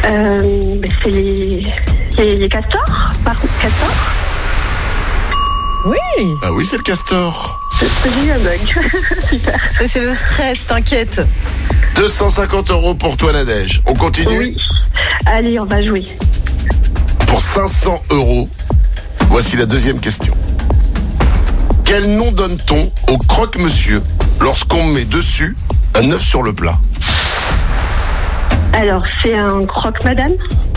C'est les castors, par contre, castors. Oui. Ah oui, c'est le castor. J'ai eu un bug. Super. C'est le stress, t'inquiète. 250 € pour toi, Nadège. On continue. Oui. Allez, on va jouer. Pour 500 €, voici la deuxième question. Quel nom donne-t-on au croque-monsieur lorsqu'on met dessus un œuf sur le plat? Alors, c'est un croque-madame.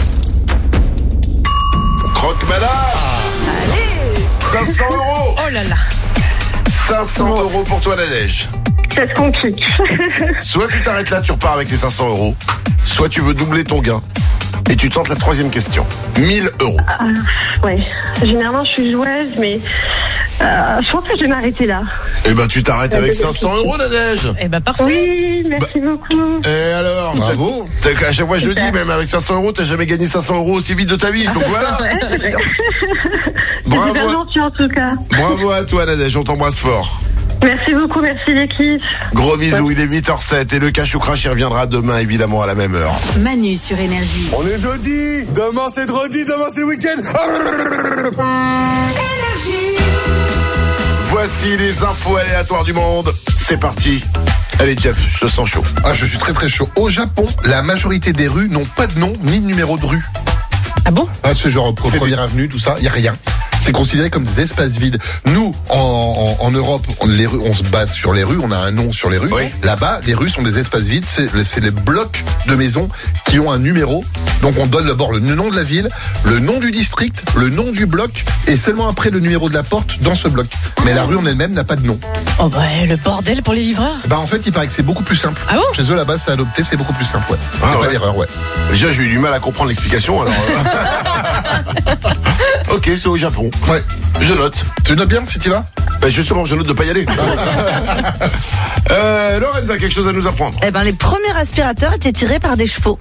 Croque-madame. Allez. 500 €. Oh là là. 500 € pour toi, Nadège. Ça se complique. Soit tu t'arrêtes là, tu repars avec les 500 €, soit tu veux doubler ton gain et tu tentes la troisième question. 1000 €. Ouais. Généralement, je suis joueuse, mais je pense que je vais m'arrêter là. Eh ben, tu t'arrêtes avec 500 €, Nadège. Eh ben parfait. Oui, merci beaucoup. Et alors? Bravo. À chaque fois, je le dis, même avec 500 €, t'as jamais gagné 500 € aussi vite de ta vie. Donc voilà. C'est Bravo. super gentil en tout cas. Bravo à toi, Nadège. On t'embrasse fort. Merci beaucoup, merci l'équipe. Gros bisous, il est 8h07 et le Cash ou Crash, il reviendra demain, évidemment, à la même heure. Manu sur Énergie. On est jeudi. Demain c'est dredi. Demain c'est week-end. Voici les infos aléatoires du monde. C'est parti. Allez, Jeff, je te sens chaud. Ah, je suis très très chaud. Au Japon, la majorité des rues n'ont pas de nom ni de numéro de rue. Ah bon? Ah, c'est genre C'est première avenue, tout ça, il y a rien. C'est considéré comme des espaces vides. Nous, en Europe, on se base sur les rues, on a un nom sur les rues. Oui. Là-bas, les rues sont des espaces vides, c'est les blocs de maisons qui ont un numéro. Donc on donne d'abord le nom de la ville, le nom du district, le nom du bloc, et seulement après le numéro de la porte dans ce bloc. Mais la rue en elle-même n'a pas de nom. Oh bah le bordel pour les livreurs. Bah en fait, il paraît que c'est beaucoup plus simple. Ah bon? Chez eux là-bas, c'est adopté, c'est beaucoup plus simple, ouais. Ah, Y a ouais. pas d'erreur, ouais. Déjà, j'ai eu du mal à comprendre l'explication, alors. Ok, c'est au Japon. Ouais. Je note. Tu notes bien si tu vas? Ben justement, je note de pas y aller. Lorenza, quelque chose à nous apprendre? Eh ben les premiers aspirateurs étaient tirés par des chevaux.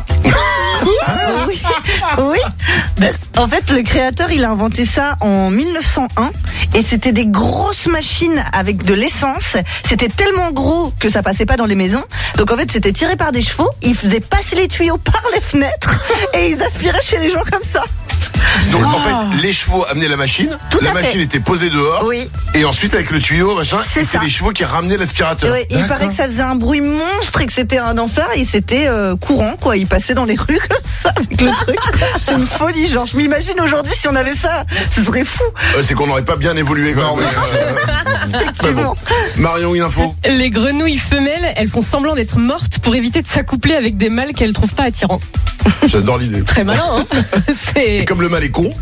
Oui, oui. Ben, en fait, le créateur, il a inventé ça en 1901 et c'était des grosses machines avec de l'essence. C'était tellement gros que ça passait pas dans les maisons. Donc en fait, c'était tiré par des chevaux. Ils faisaient passer les tuyaux par les fenêtres et ils aspiraient chez les gens comme ça. Donc en fait, les chevaux amenaient la machine, Tout la à fait. machine était posée dehors, Oui. et ensuite avec le tuyau, machin, C'est c'est ça. les chevaux qui ramenaient l'aspirateur. Ouais, il paraît que ça faisait un bruit monstre et que c'était un enfer et c'était courant quoi. Ils passaient dans les rues comme ça avec le truc. C'est une folie. Genre, je m'imagine aujourd'hui si on avait ça, ce serait fou. C'est qu'on n'aurait pas bien évolué quand Non, même. Effectivement. Marion, une info? Les grenouilles femelles, elles font semblant d'être mortes pour éviter de s'accoupler avec des mâles qu'elles trouvent pas attirants. J'adore l'idée. Très malin, hein? Et C'est... comme le mal est con,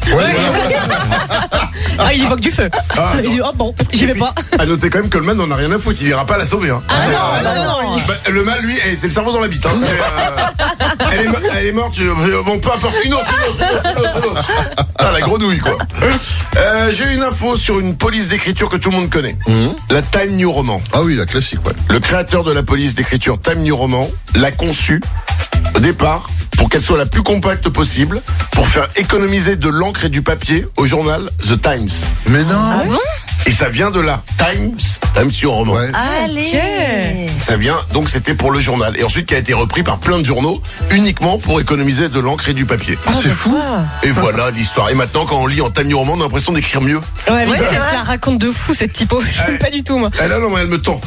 Ah, il évoque du feu. Il dit, oh bon, j'y vais pas. à noter quand même que le man n'en a rien à foutre, il ira pas la sauver. Hein. Ah C'est, non. bah, le mal, lui, c'est le cerveau dans la bite. Hein. Elle est morte, bon, peu importe, une autre. Ah, la grenouille, quoi. J'ai une info sur une police d'écriture que tout le monde connaît. La Time New Roman. Ah oui, la classique, ouais. Le créateur de la police d'écriture Time New Roman l'a conçue au départ pour qu'elle soit la plus compacte possible, pour faire économiser de l'encre et du papier au journal The Times. Mais non. Ah bon? Et ça vient de là, Times New Roman. Ouais. Allez. Ça vient, donc c'était pour le journal. Et ensuite qui a été repris par plein de journaux, uniquement pour économiser de l'encre et du papier. Ah, c'est fou. Et voilà l'histoire. Et maintenant, quand on lit en Time New Roman, on a l'impression d'écrire mieux. Ouais, mais Ouais, elle c'est se vrai. la raconte de fou, cette typo. Je n'aime pas du tout, moi. Elle, non, mais elle me tend.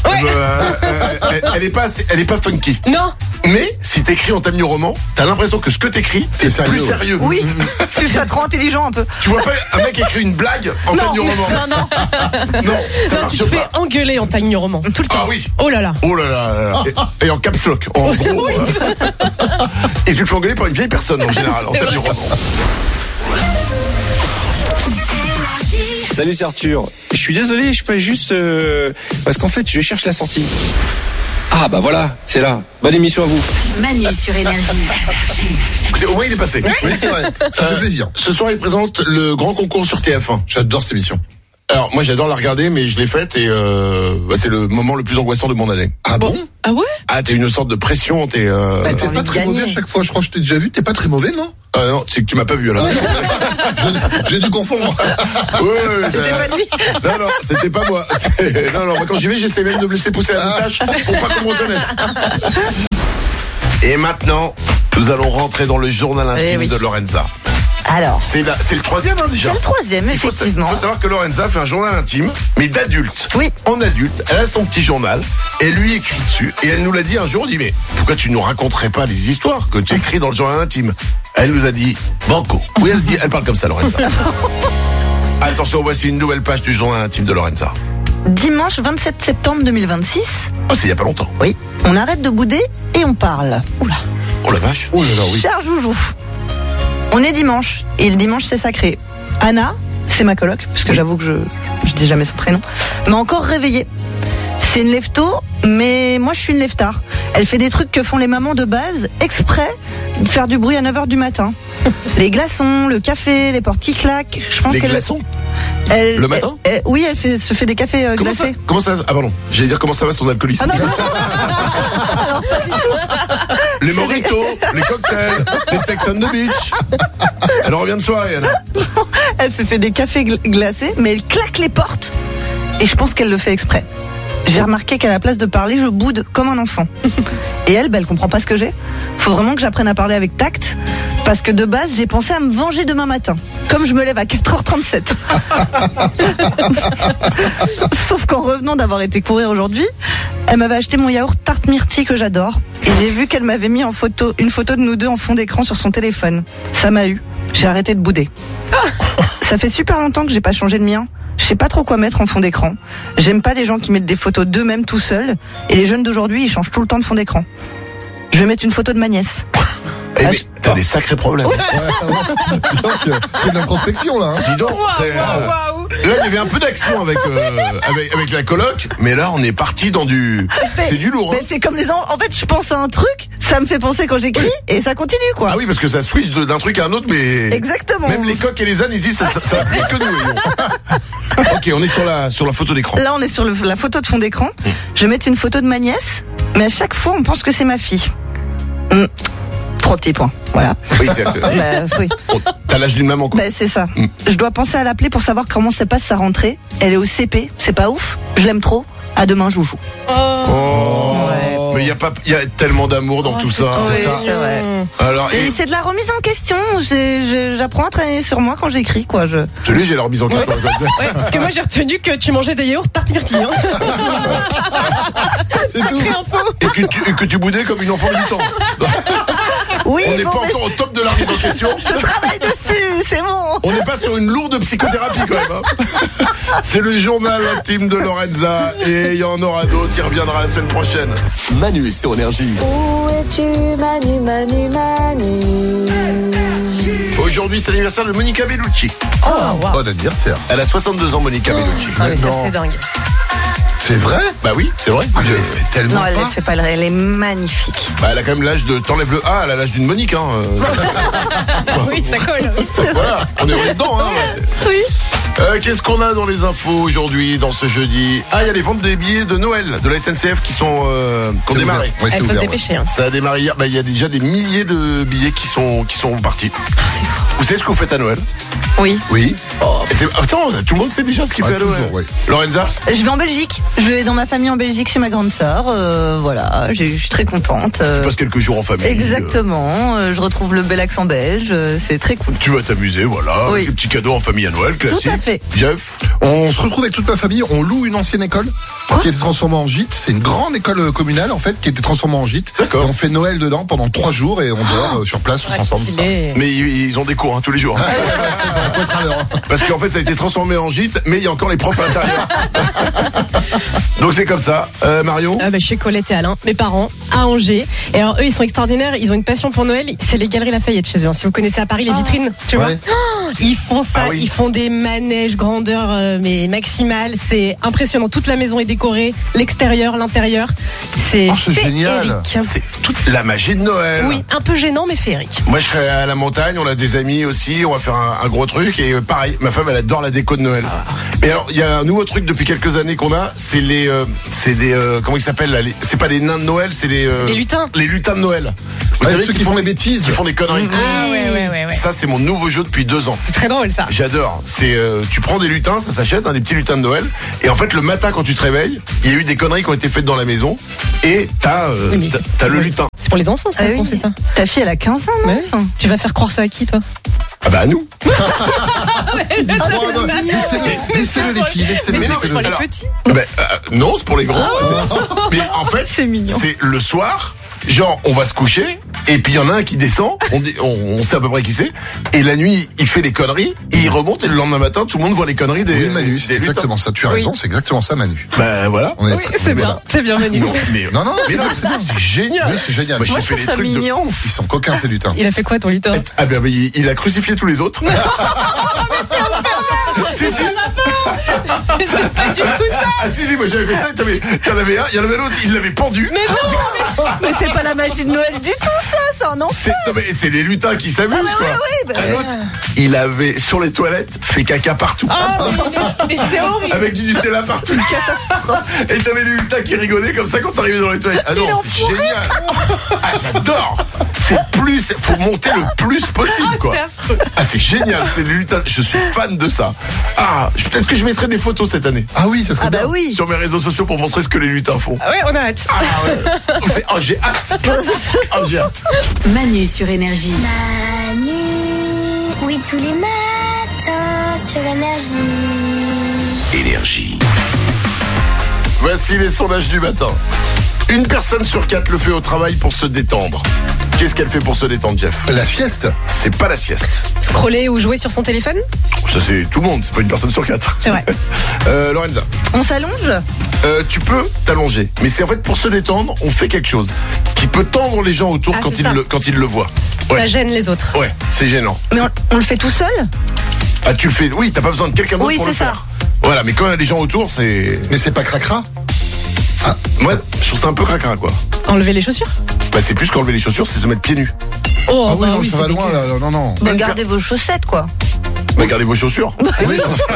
Elle est pas funky. Non. Mais si t'écris en Time New Roman, t'as l'impression que ce que t'écris, C'est c'est plus sérieux. sérieux. Oui. Ça te rend intelligent un peu. Tu vois pas un mec écrit une blague en Time New Roman? Non, non. Non, ça Non, marche tu te fais pas. engueuler en Time New Roman, tout le temps. Ah oui. Oh là là. Oh là là. Et en caps lock, en gros. Et tu te fais engueuler par une vieille personne en général, en Time New Roman. Salut, c'est Arthur. Je suis désolé, je passe juste parce qu'en fait, je cherche la sortie. Ah bah voilà, c'est là. Bonne émission à vous. Manu sur Énergie. Écoutez, au moins il est passé. Oui, c'est vrai. Ça fait plaisir. Ce soir, il présente le grand concours sur TF1. J'adore cette émission. Alors, moi, j'adore la regarder, mais je l'ai faite et c'est le moment le plus angoissant de mon année. Ah bon? Ah ouais? Ah, t'as une sorte de pression, T'es envie pas de très mauvais à gagner. chaque fois. Je crois que je t'ai déjà vu. T'es pas très mauvais, non? Non, c'est que tu m'as pas vu alors. J'ai dû confondre. Ouais, C'était pas lui. Non, c'était pas moi. Non, moi, quand j'y vais, j'essaie même de me laisser pousser la moustache pour pas qu'on me reconnaisse. Et maintenant, Nous allons rentrer dans le journal intime de Lorenza. Alors, C'est le troisième déjà. c'est le troisième, Il faut effectivement. savoir que Lorenza fait un journal intime, mais d'adulte. Oui. En adulte, elle a son petit journal, elle lui écrit dessus, et elle nous l'a dit un jour, on dit, mais pourquoi tu nous raconterais pas les histoires que tu écris dans le journal intime? Elle nous a dit, banco. Oui, elle parle comme ça, Lorenza. Attention, voici une nouvelle page du journal intime de Lorenza. Dimanche 27 septembre 2026. Oh, c'est il y a pas longtemps. Oui. On arrête de bouder et on parle. Oula. Oh la vache. Oh là là, oui. Cher Joujou. On est dimanche, et le dimanche c'est sacré. Anna, c'est ma coloc, parce que j'avoue que je dis jamais son prénom, m'a encore réveillée. C'est une lève tôt, mais moi je suis une lève tard. Elle fait des trucs que font les mamans de base, exprès de faire du bruit à 9h du matin. Les glaçons, le café, les portes qui claquent. Je pense Les qu'elle... glaçons Elle- Le matin Oui, elle se fait des cafés glacés. Comment ça Ah pardon, j'allais dire comment ça va son alcoolisme. Ah non, alors pas du tout. Les mojitos, les cocktails, les sex on the beach. Elle revient de soirée, Anna. Elle se fait des cafés glacés, mais elle claque les portes. Et je pense qu'elle le fait exprès. J'ai remarqué qu'à la place de parler, je boude comme un enfant. Et elle, elle comprend pas ce que j'ai. Faut vraiment que j'apprenne à parler avec tact. Parce que de base, j'ai pensé à me venger demain matin. Comme je me lève à 4h37. Sauf qu'en revenant d'avoir été courir aujourd'hui, elle m'avait acheté mon yaourt tarte myrtille que j'adore. Et j'ai vu qu'elle m'avait mis en photo, une photo de nous deux en fond d'écran sur son téléphone. Ça m'a eu. J'ai arrêté de bouder. Ça fait super longtemps que j'ai pas changé le mien. Je sais pas trop quoi mettre en fond d'écran. J'aime pas les gens qui mettent des photos d'eux-mêmes tout seuls. Et les jeunes d'aujourd'hui, ils changent tout le temps de fond d'écran. Je vais mettre une photo de ma nièce. Eh mais t'as des sacrés problèmes. Donc, c'est de l'introspection, là. Hein. Dis donc, là il y avait un peu d'action avec la coloc, mais là on est parti dans du... C'est du lourd. Hein. Mais c'est comme les enfants. En fait, je pense à un truc, ça me fait penser quand j'écris, et ça continue, quoi. Ah oui, parce que ça switch d'un truc à un autre, mais... Exactement. Même les coqs et les ânes, ils disent ça va plus que nous. Voyons. Ok, on est sur la photo d'écran. Là, on est sur la photo de fond d'écran. Je vais mettre une photo de ma nièce, mais à chaque fois, on pense que c'est ma fille. 3 petits points, voilà. Oui, c'est Oui. T'as l'âge d'une maman, quoi. C'est ça. Je dois penser à l'appeler pour savoir comment se passe sa rentrée. Elle est au CP, c'est pas ouf. Je l'aime trop. À demain, Joujou. Mais il y a tellement d'amour dans tout ça. Oui, c'est vrai. Alors, Et c'est de la remise en question. J'apprends à travailler sur moi quand j'écris, quoi. c'est lui, j'ai la remise en question. Ouais, parce que moi j'ai retenu que tu mangeais des yaourts tarte myrtille. Hein. C'est tout. Sacrée info. Et que tu boudais comme une enfant de 8 ans. Oui, On n'est bon, pas mais encore au top de la remise en question. je travaille dessus, c'est bon. On n'est pas sur une lourde psychothérapie quand même. Hein. C'est le journal intime de Lorenza et il y en aura d'autres. Il reviendra la semaine prochaine. Manu sur Énergie. Où es-tu, Manu, Manu, Manu? Aujourd'hui, c'est l'anniversaire de Monica Bellucci. Bon anniversaire. Elle a 62 ans, Monica Bellucci. Ah, mais ça Non. c'est dingue. C'est vrai? Bah oui, c'est vrai. Ah, je l'ai fait tellement Non, elle pas. ne fait pas, elle est magnifique. Bah, elle a quand même l'âge de... T'enlèves le A, elle a l'âge d'une Monique. Hein. Oui, ça colle. Voilà, on est dedans. Hein. Oui. Qu'est-ce qu'on a dans les infos aujourd'hui, dans ce jeudi? Ah, il y a les ventes des billets de Noël de la SNCF qui ont C'est démarré. ouvert. Ouais, c'est Il faut se ouvert, ouais. dépêcher. Hein. Ça a démarré hier. Bah, il y a déjà des milliers de billets qui sont partis. C'est fou. Vous savez ce que vous faites à Noël? Oui. Oui. Attends, tout le monde sait déjà ce qu'il Ouais, fait à Noël. toujours, ouais. Lorenza? Je vais en Belgique. Je vais dans ma famille en Belgique chez ma grande sœur. Voilà, je suis très contente. Tu passes quelques jours en famille. Exactement. Je retrouve le bel accent belge. C'est très cool. Tu vas t'amuser, voilà. Oui. Des petits cadeaux en famille à Noël, classique. Tout à fait. Jeff? On se retrouve avec toute ma famille, on loue une ancienne école qui a été transformée en gîte. C'est une grande école communale en fait qui a été transformée en gîte. D'accord. Et on fait Noël dedans pendant 3 jours et on dort sur place tous ensemble. Ça. Stylé. Mais ils ont des cours hein, tous les jours. Faut être à l'heure. Parce qu'en fait, ça a été transformé en gîte, mais il y a encore les profs à l'intérieur. Donc c'est comme ça. Marion? Chez Colette et Alain, mes parents, à Angers. Et alors eux, ils sont extraordinaires. Ils ont une passion pour Noël. C'est les Galeries Lafayette chez eux. Si vous connaissez à Paris les vitrines, tu vois. Ouais. Ils font ça. Ah oui. Ils font des manèges grandeur mais maximale. C'est impressionnant. Toute la maison est décorée, l'extérieur, l'intérieur. C'est génial. féerique. C'est toute la magie de Noël. Oui, un peu gênant mais féerique. Moi, je serai à la montagne, on a des amis aussi, on va faire un gros truc. Et pareil, ma femme, elle adore la déco de Noël. Mais alors, il y a un nouveau truc depuis quelques années qu'on a, c'est c'est des, comment ils s'appellent là, c'est pas les nains de Noël, c'est Les lutins. Les lutins de Noël. Vous savez ceux qui font des bêtises. Qui font des conneries. Ah ouais. Ça, c'est mon nouveau jeu depuis 2 ans. C'est très drôle ça. J'adore. C'est tu prends des lutins, ça s'achète, des petits lutins de Noël. Et en fait, le matin quand tu te réveilles, il y a eu des conneries qui ont été faites dans la maison. Et t'as le lutin. C'est pour les enfants ça qu'on fait ça. Ta fille, elle a 15 ans, non? Ouais. Tu vas faire croire ça à qui toi? Ah bah à nous. Laissez-le les filles, laissez-le. C'est pour les petits. Non, c'est pour les grands. Mais en fait, C'est mignon. c'est le soir. Genre, on va se coucher, et puis il y en a un qui descend, on sait à peu près qui c'est, et la nuit, il fait des conneries, et il remonte, et le lendemain matin, tout le monde voit les conneries des... Oui, Manu, c'est exactement ça. Tu as raison, c'est exactement ça, Manu. Bah voilà. On est Oui, c'est bien. C'est bien Manu. Non, Non, mais c'est bien, c'est bien. c'est génial. Oui, c'est génial. Moi, j'ai Moi, fait je des trouve ça trucs de mignon. ouf. Ils sont coquins, ces lutins. Il a fait quoi ton lutin? Ah ben il a crucifié tous les autres. Si, si. C'est pas du tout ça. Ah si, moi j'avais fait ça, t'en avais un, il y en avait l'autre, il l'avait pendu. Mais non. Mais c'est pas la magie de Noël du tout, ça, non? C'est les lutins qui s'amusent, quoi. Un autre, il avait, sur les toilettes, fait caca partout. Mais c'est horrible. Avec du Nutella partout. Et t'avais les lutins qui rigolaient comme ça quand t'arrivais dans les toilettes. Ah non, c'est génial. Ah, j'adore. Faut monter le plus possible, quoi. C'est affreux. Ah, c'est génial, c'est les lutins. Je suis fan de ça. Ah, peut-être que je mettrai des photos cette année. Ah oui, ça serait bien. Bah oui. Sur mes réseaux sociaux pour montrer ce que les lutins font. Ouais, on a hâte. Ah ouais. Oh, j'ai hâte. Oh, j'ai hâte. Manu sur Énergie. Manu, oui, tous les matins sur Énergie. Énergie. Voici les sondages du matin. Une personne sur 4 le fait au travail pour se détendre. Qu'est-ce qu'elle fait pour se détendre, Jeff? La sieste. C'est pas la sieste. Scroller ou jouer sur son téléphone? Ça, c'est tout le monde, c'est pas une personne sur 4. C'est vrai. Lorenza, On s'allonge? tu peux t'allonger, mais c'est en fait pour se détendre, on fait quelque chose qui peut tendre les gens autour quand c'est ça. quand ils le voient. Ouais. Ça gêne les autres. Ouais, c'est gênant. Mais on le fait tout seul? Ah, tu le fais. Oui, t'as pas besoin de quelqu'un d'autre Oui, pour le c'est ça. faire. Voilà, mais quand il y a des gens autour, c'est. Mais c'est pas cracra. Moi, je trouve ça un peu cracra, quoi. Enlever les chaussures? Bah, c'est plus qu'enlever les chaussures, c'est se mettre pieds nus. Oh, Ah oui, bah non, ça va c'est loin, dégueu. là. Non. Bah, gardez vos chaussettes, quoi. Bah, gardez vos chaussures. Oui.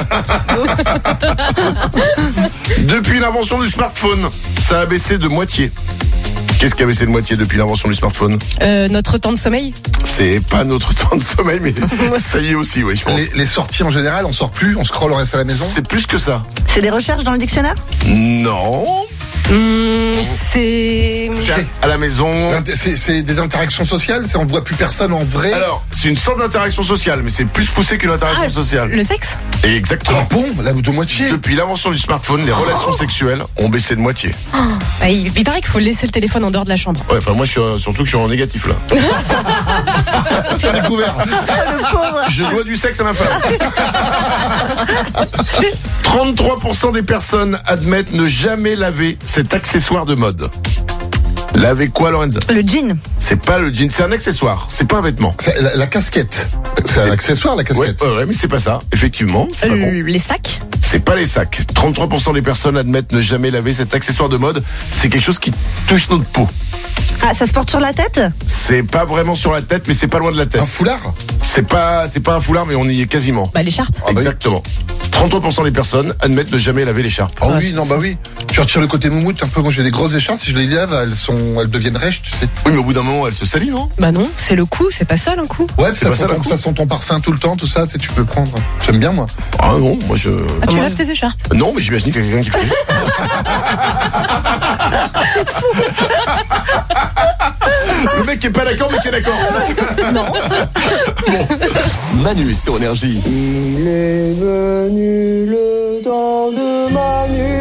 Depuis l'invention du smartphone, ça a baissé de moitié. Qu'est-ce qui a baissé de moitié depuis l'invention du smartphone? Notre temps de sommeil? C'est pas notre temps de sommeil, mais ça y est aussi, oui, je pense. Les sorties en général, on sort plus, on scrolle, on reste à la maison. C'est plus que ça. C'est des recherches dans le dictionnaire? Non. C'est... À la maison. C'est des interactions sociales, on voit plus personne en vrai. Alors, c'est une sorte d'interaction sociale, mais c'est plus poussé qu'une interaction sociale. Le sexe? Exactement. Ah bon, là de moitié. Depuis l'invention du smartphone, les relations sexuelles ont baissé de moitié. Bah, il paraît qu'il faut laisser le téléphone en dehors de la chambre. Ouais, enfin moi surtout que je suis en négatif là. Tu as découvert. Je dois du sexe à ma femme. 33% des personnes admettent ne jamais laver cet accessoire de mode. Laver quoi, Lorenza? Le jean. C'est pas le jean, c'est un accessoire, c'est pas un vêtement. C'est la casquette. C'est un accessoire, la casquette. Ouais, mais c'est pas ça, effectivement. C'est pas bon. Les sacs? C'est pas les sacs. 33% des personnes admettent ne jamais laver cet accessoire de mode. C'est quelque chose qui touche notre peau. Ah, ça se porte sur la tête? C'est pas vraiment sur la tête, mais c'est pas loin de la tête. Un foulard. C'est pas un foulard, mais on y est quasiment. Bah, l'écharpe. Ah bah oui. Exactement. 33% des personnes admettent ne jamais laver l'écharpe. Oh oui, non, bah oui. Tu retires le côté moumoute un peu. Moi, j'ai des grosses écharpes. Si je les lave, elles deviennent rêches, tu sais. Oui, mais au bout d'un moment, elle se salit, non? Bah non, c'est le coup, c'est pas ça un coup. Ouais, C'est pas ça, le coup. ça sent ton parfum tout le temps, tout ça, tu sais, tu peux prendre. J'aime bien, moi. Ah non, moi je... Ah, tu laves tes écharpes? Non, mais j'imagine qu'il y a quelqu'un qui fait. Le mec qui est pas d'accord, mais qui est d'accord. Non. Bon. Manu sur Énergie. Il est venu le temps de Manu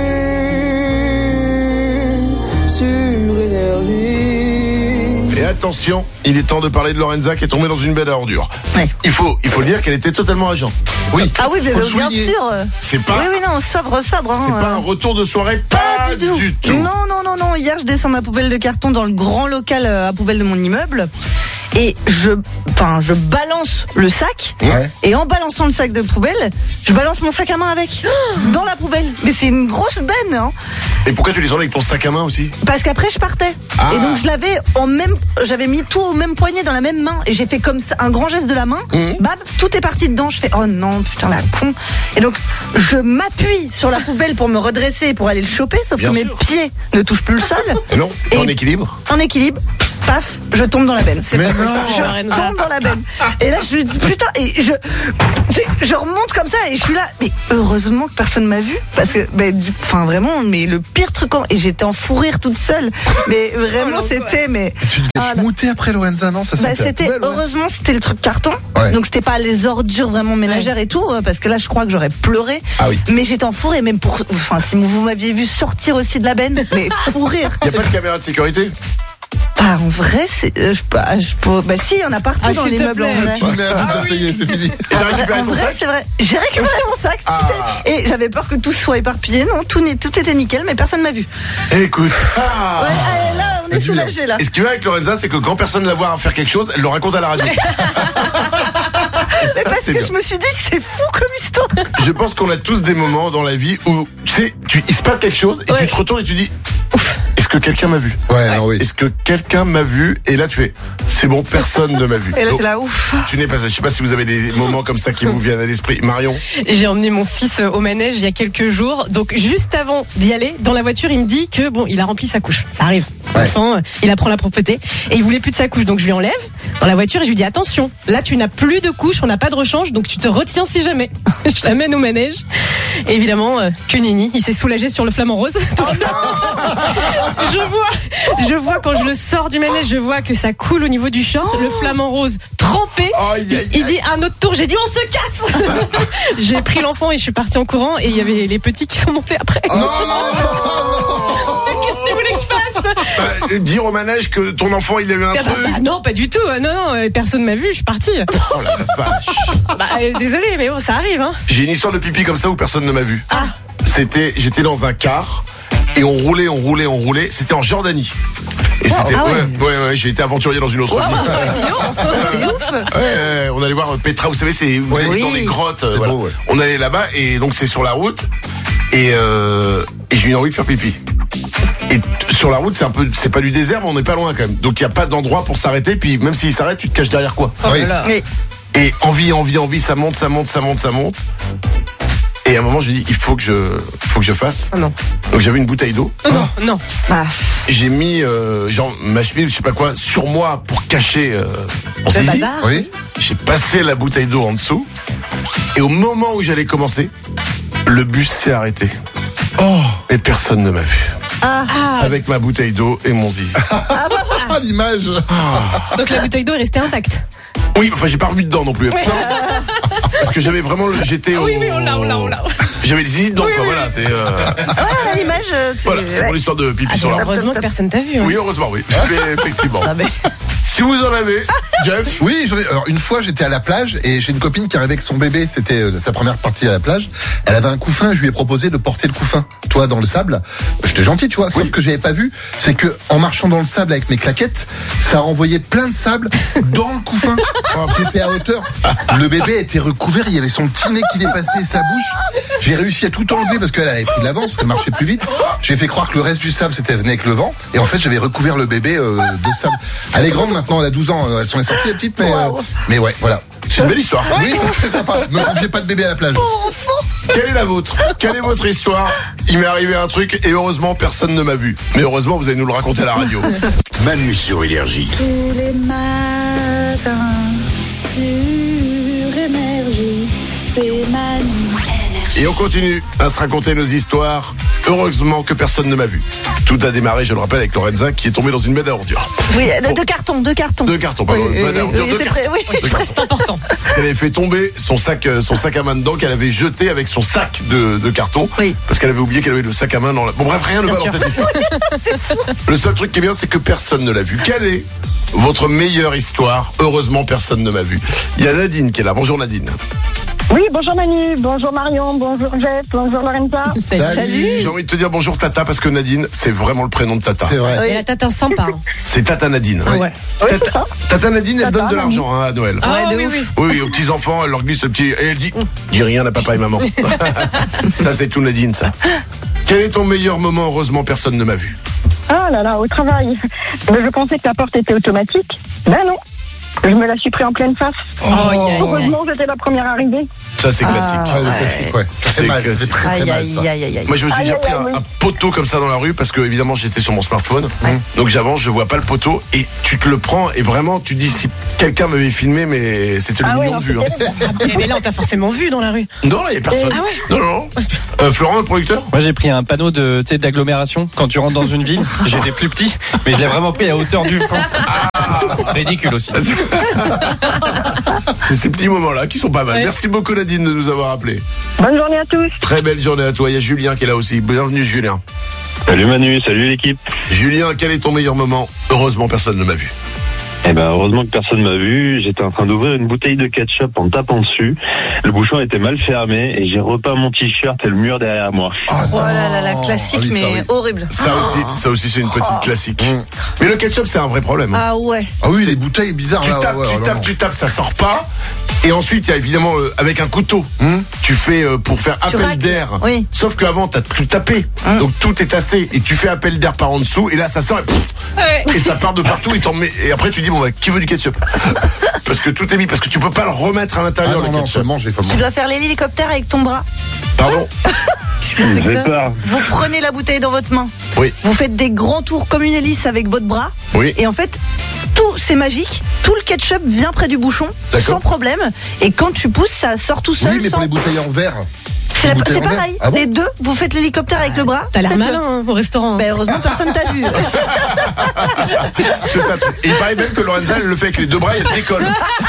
sur Énergie. Et attention, il est temps de parler de Lorenza qui est tombée dans une bête à ordures. Ouais. Il faut le dire qu'elle était totalement à jeun. Oui. Ah oui, Faut le bien souligner. sûr. C'est pas... Oui, non, sobre. C'est pas un retour de soirée, pas du tout. Non. Hier, je descends ma poubelle de carton dans le grand local à poubelle de mon immeuble. Et je balance le sac. Ouais. Et en balançant le sac de poubelle, je balance mon sac à main avec. Dans la poubelle. Mais c'est une grosse benne, hein. Et pourquoi tu les enlèves avec ton sac à main aussi? Parce qu'après, je partais. Ah. Et donc, j'avais mis tout au même poignet dans la même main. Et j'ai fait comme ça, un grand geste de la main. Bab, tout est parti dedans. Je fais, oh non, putain, la con. Et donc, je m'appuie sur la poubelle pour me redresser, pour aller le choper. Sauf Bien que sûr. mes pieds ne touchent plus le sol. Et non, t'es en Et- équilibre. En équilibre. paf, je tombe dans la benne. C'est Mais pas non. possible, Je Lorenza. tombe dans la benne. Et là, je me dis putain, et je remonte comme ça et je suis là. Mais heureusement que personne m'a vu parce que, enfin vraiment, mais le pire truc, et j'étais en fou rire toute seule. Mais vraiment, c'était, mais. Tu devais schmouter après, Lorenza, non? Ça C'était, heureusement, c'était le truc carton. Ouais. Donc c'était pas les ordures vraiment ménagères et tout, parce que là, je crois que j'aurais pleuré. Ah oui. Mais j'étais en fou rire, même si vous m'aviez vu sortir aussi de la benne, mais fou rire. Il n'y a pas de caméra de sécurité? Bah, en vrai, si, il y en a partout dans s'il les te meubles en plaît. vrai. Tu mets un but, ça y est, c'est fini. Et t'as récupéré En ton vrai, sac? c'est vrai. J'ai récupéré mon sac. Et j'avais peur que tout soit éparpillé. Non, tout était nickel, mais personne m'a vu. Écoute. Ouais, allez, là, on est soulagés là. Et ce qui va avec Lorenza, c'est que quand personne la voit faire quelque chose, elle le raconte à la radio. Mais parce c'est que bien. je me suis dit, c'est fou comme histoire. Je pense qu'on a tous des moments dans la vie où, tu sais, il se passe quelque chose et Ouais. tu te retournes et tu dis, est-ce que quelqu'un m'a vu? Ouais, non, oui. Est-ce que quelqu'un m'a vu? Et là, tu fais, c'est bon, personne ne m'a vu. Et là, Donc, t'es là, ouf. tu n'es pas, je sais pas si vous avez des moments comme ça qui vous viennent à l'esprit. Marion? J'ai emmené mon fils au manège il y a quelques jours. Donc, juste avant d'y aller, dans la voiture, il me dit que il a rempli sa couche. Ça arrive. Ouais. L'enfant, il apprend la propreté. Et il voulait plus de sa couche. Donc, je lui enlève dans la voiture et je lui dis, attention, là, tu n'as plus de couche, on n'a pas de rechange, donc tu te retiens si jamais. Je l'amène au manège. Et évidemment, que nenni, il s'est soulagé sur le flamant rose. Donc, je vois quand je le sors du manège, je vois que ça coule au niveau du short, le flamant rose trempé. Aïe, aïe, Il dit un autre tour, j'ai dit on se casse. J'ai pris l'enfant et je suis partie en courant et il y avait les petits qui sont montés après. Oh, Qu'est-ce que tu voulais que je fasse? dire au manège que ton enfant, il a eu un truc. Non, pas du tout. Non, personne m'a vu, je suis partie. Oh la vache. Désolé, mais bon, ça arrive, hein. J'ai une histoire de pipi comme ça où personne ne m'a vu. Ah. J'étais dans un car et on roulait. C'était en Jordanie. Et c'était, ouais, j'ai été aventurier dans une autre vie. C'est ouf. Ouais, on allait voir Petra, vous savez, vous allez dans des grottes. C'est beau, ouais. On allait là-bas et donc c'est sur la route et j'ai eu envie de faire pipi. Et sur la route, c'est pas du désert, mais on n'est pas loin quand même. Donc il y a pas d'endroit pour s'arrêter. Puis même s'il s'arrête, tu te caches derrière quoi? Oui. Mais Et envie, ça monte. Et à un moment, je dis, il faut que je fasse. Oh non. Donc j'avais une bouteille d'eau. Non. bah, J'ai mis ma chemise, je sais pas quoi, sur moi pour cacher mon Le zizi. bazar. Oui. J'ai passé la bouteille d'eau en dessous. Et au moment où j'allais commencer, le bus s'est arrêté. Oh. Et personne ne m'a vu. Avec ma bouteille d'eau et mon zizi. Ah, l'image. Donc la bouteille d'eau est restée intacte. Oui, enfin j'ai pas revu dedans non plus. Non. Parce que j'avais vraiment j'étais au. Oui, on l'a. J'avais le zizi dedans, Oui, quoi. oui, Voilà, c'est. à l'image, Voilà, c'est mon histoire de pipi sur la route. Heureusement que personne t'a vu. Hein. Oui, heureusement, oui. Mais effectivement. mais- Si vous en avez, Jeff. Oui, alors une fois j'étais à la plage et j'ai une copine qui arrivait avec son bébé, c'était sa première partie à la plage. Elle avait un couffin, je lui ai proposé de porter le couffin, toi dans le sable. J'étais gentil, tu vois, sauf que j'avais pas vu, c'est que en marchant dans le sable avec mes claquettes, ça a envoyé plein de sable dans le couffin. C'était à hauteur. Le bébé était recouvert, il y avait son petit nez qui dépassait sa bouche. J'ai réussi à tout enlever parce qu'elle avait pris de l'avance, parce qu'elle marchait plus vite. J'ai fait croire que le reste du sable c'était venu avec le vent et en fait j'avais recouvert le bébé de sable. Elle est grande maintenant, elle a 12 ans, elles sont les sorties les petites, mais ouais, voilà. C'est une belle histoire. Oui, c'est très sympa. Ne confiez pas de bébé à la plage. Quelle est la vôtre? Quelle est votre histoire? Il m'est arrivé un truc et heureusement personne ne m'a vu. Mais heureusement vous allez nous le raconter à la radio. Manu sur Énergie. Tous les matins sur Énergie, c'est Manu. Et on continue à se raconter nos histoires. Heureusement que personne ne m'a vu. Tout a démarré, je le rappelle, avec Lorenza qui est tombée dans une benne à ordures. Oui, deux cartons. Deux cartons, pardon. Oui, Benne à ordures, deux c'est cartons. vrai, oui. Deux cartons. C'est important. Elle avait fait tomber son sac à main dedans qu'elle avait jeté avec son sac de carton. Oui. Parce qu'elle avait oublié qu'elle avait le sac à main dans la... Bon bref, rien ne va dans cette histoire. Le seul truc qui est bien, c'est que personne ne l'a vu. Quelle est votre meilleure histoire? Heureusement, personne ne m'a vu. Il y a Nadine qui est là. Bonjour Nadine. Oui, bonjour Manu, bonjour Marion, bonjour Jeff, bonjour Lorenza. Salut. J'ai envie de te dire bonjour Tata parce que Nadine, c'est vraiment le prénom de Tata. C'est vrai. Et la tata sympa. Hein. C'est Tata Nadine. Ah ouais. Tata Nadine, elle Tata, donne de l'argent à Noël. Ah de oui, ouf. oui. Oui, aux petits enfants, elle leur glisse le petit et elle dit dis rien à papa et maman. Ça c'est tout Nadine ça. Quel est ton meilleur moment? Heureusement personne ne m'a vu. Ah là là, au travail. Je pensais que la porte était automatique. Ben non. Je me la suis pris en pleine face. Heureusement, j'étais la première arrivée. Ça, c'est classique. Le classique, ouais. Ça fait mal, ça fait très très mal, ça. Moi, je me suis déjà pris un poteau comme ça dans la rue parce que, évidemment, j'étais sur mon smartphone. Donc, j'avance, je vois pas le poteau et tu te le prends et vraiment, tu te dis si quelqu'un m'avait filmé, mais c'était le million de vues. Mais là, on t'a forcément vu dans la rue. Non, il y a personne. Ah ouais. Non. Florent, le producteur? Moi, j'ai pris un panneau d'agglomération. Quand tu rentres dans une ville, j'étais plus petit, mais je l'ai vraiment pris à hauteur du front. Ridicule aussi. C'est ces petits moments-là qui sont pas mal. Merci beaucoup, Nadine, de nous avoir appelés. Bonne journée à tous. Très belle journée à toi. Il y a Julien qui est là aussi. Bienvenue, Julien. Salut Manu, salut l'équipe. Julien, quel est ton meilleur moment? Heureusement, personne ne m'a vu. Eh ben, heureusement que personne m'a vu. J'étais en train d'ouvrir une bouteille de ketchup en tapant dessus. Le bouchon était mal fermé et j'ai repeint mon t-shirt et le mur derrière moi. Oh là là, classique, mais horrible. Ça aussi, c'est une petite classique. Mais le ketchup, c'est un vrai problème. Ah ouais. Ah oui, les bouteilles bizarres. Tu tapes, ça sort pas. Et ensuite, il y a évidemment avec un couteau, tu fais pour faire appel d'air. Oui. Sauf qu'avant, t'as tout tapé, donc tout est tassé et tu fais appel d'air par en dessous et là ça sort et ça part de partout et après tu dis bon bah qui veut du ketchup parce que tout est mis parce que tu peux pas le remettre à l'intérieur le ketchup. Tu dois faire l'hélicoptère avec ton bras. Pardon. Qu'est-ce que c'est que ça? Vous prenez la bouteille dans votre main. Oui. Vous faites des grands tours comme une hélice avec votre bras. Oui. Et en fait, tout c'est magique. Tout le ketchup vient près du bouchon sans problème. Et quand tu pousses, ça sort tout seul. Oui, mais pour les bouteilles en verre. C'est pareil. Ah bon? Les deux, vous faites l'hélicoptère avec le bras. T'as l'air malin au restaurant. Ben, heureusement, personne t'a vu. C'est ça. Et il paraît même que Lorenza, elle le fait avec les deux bras et elle décolle.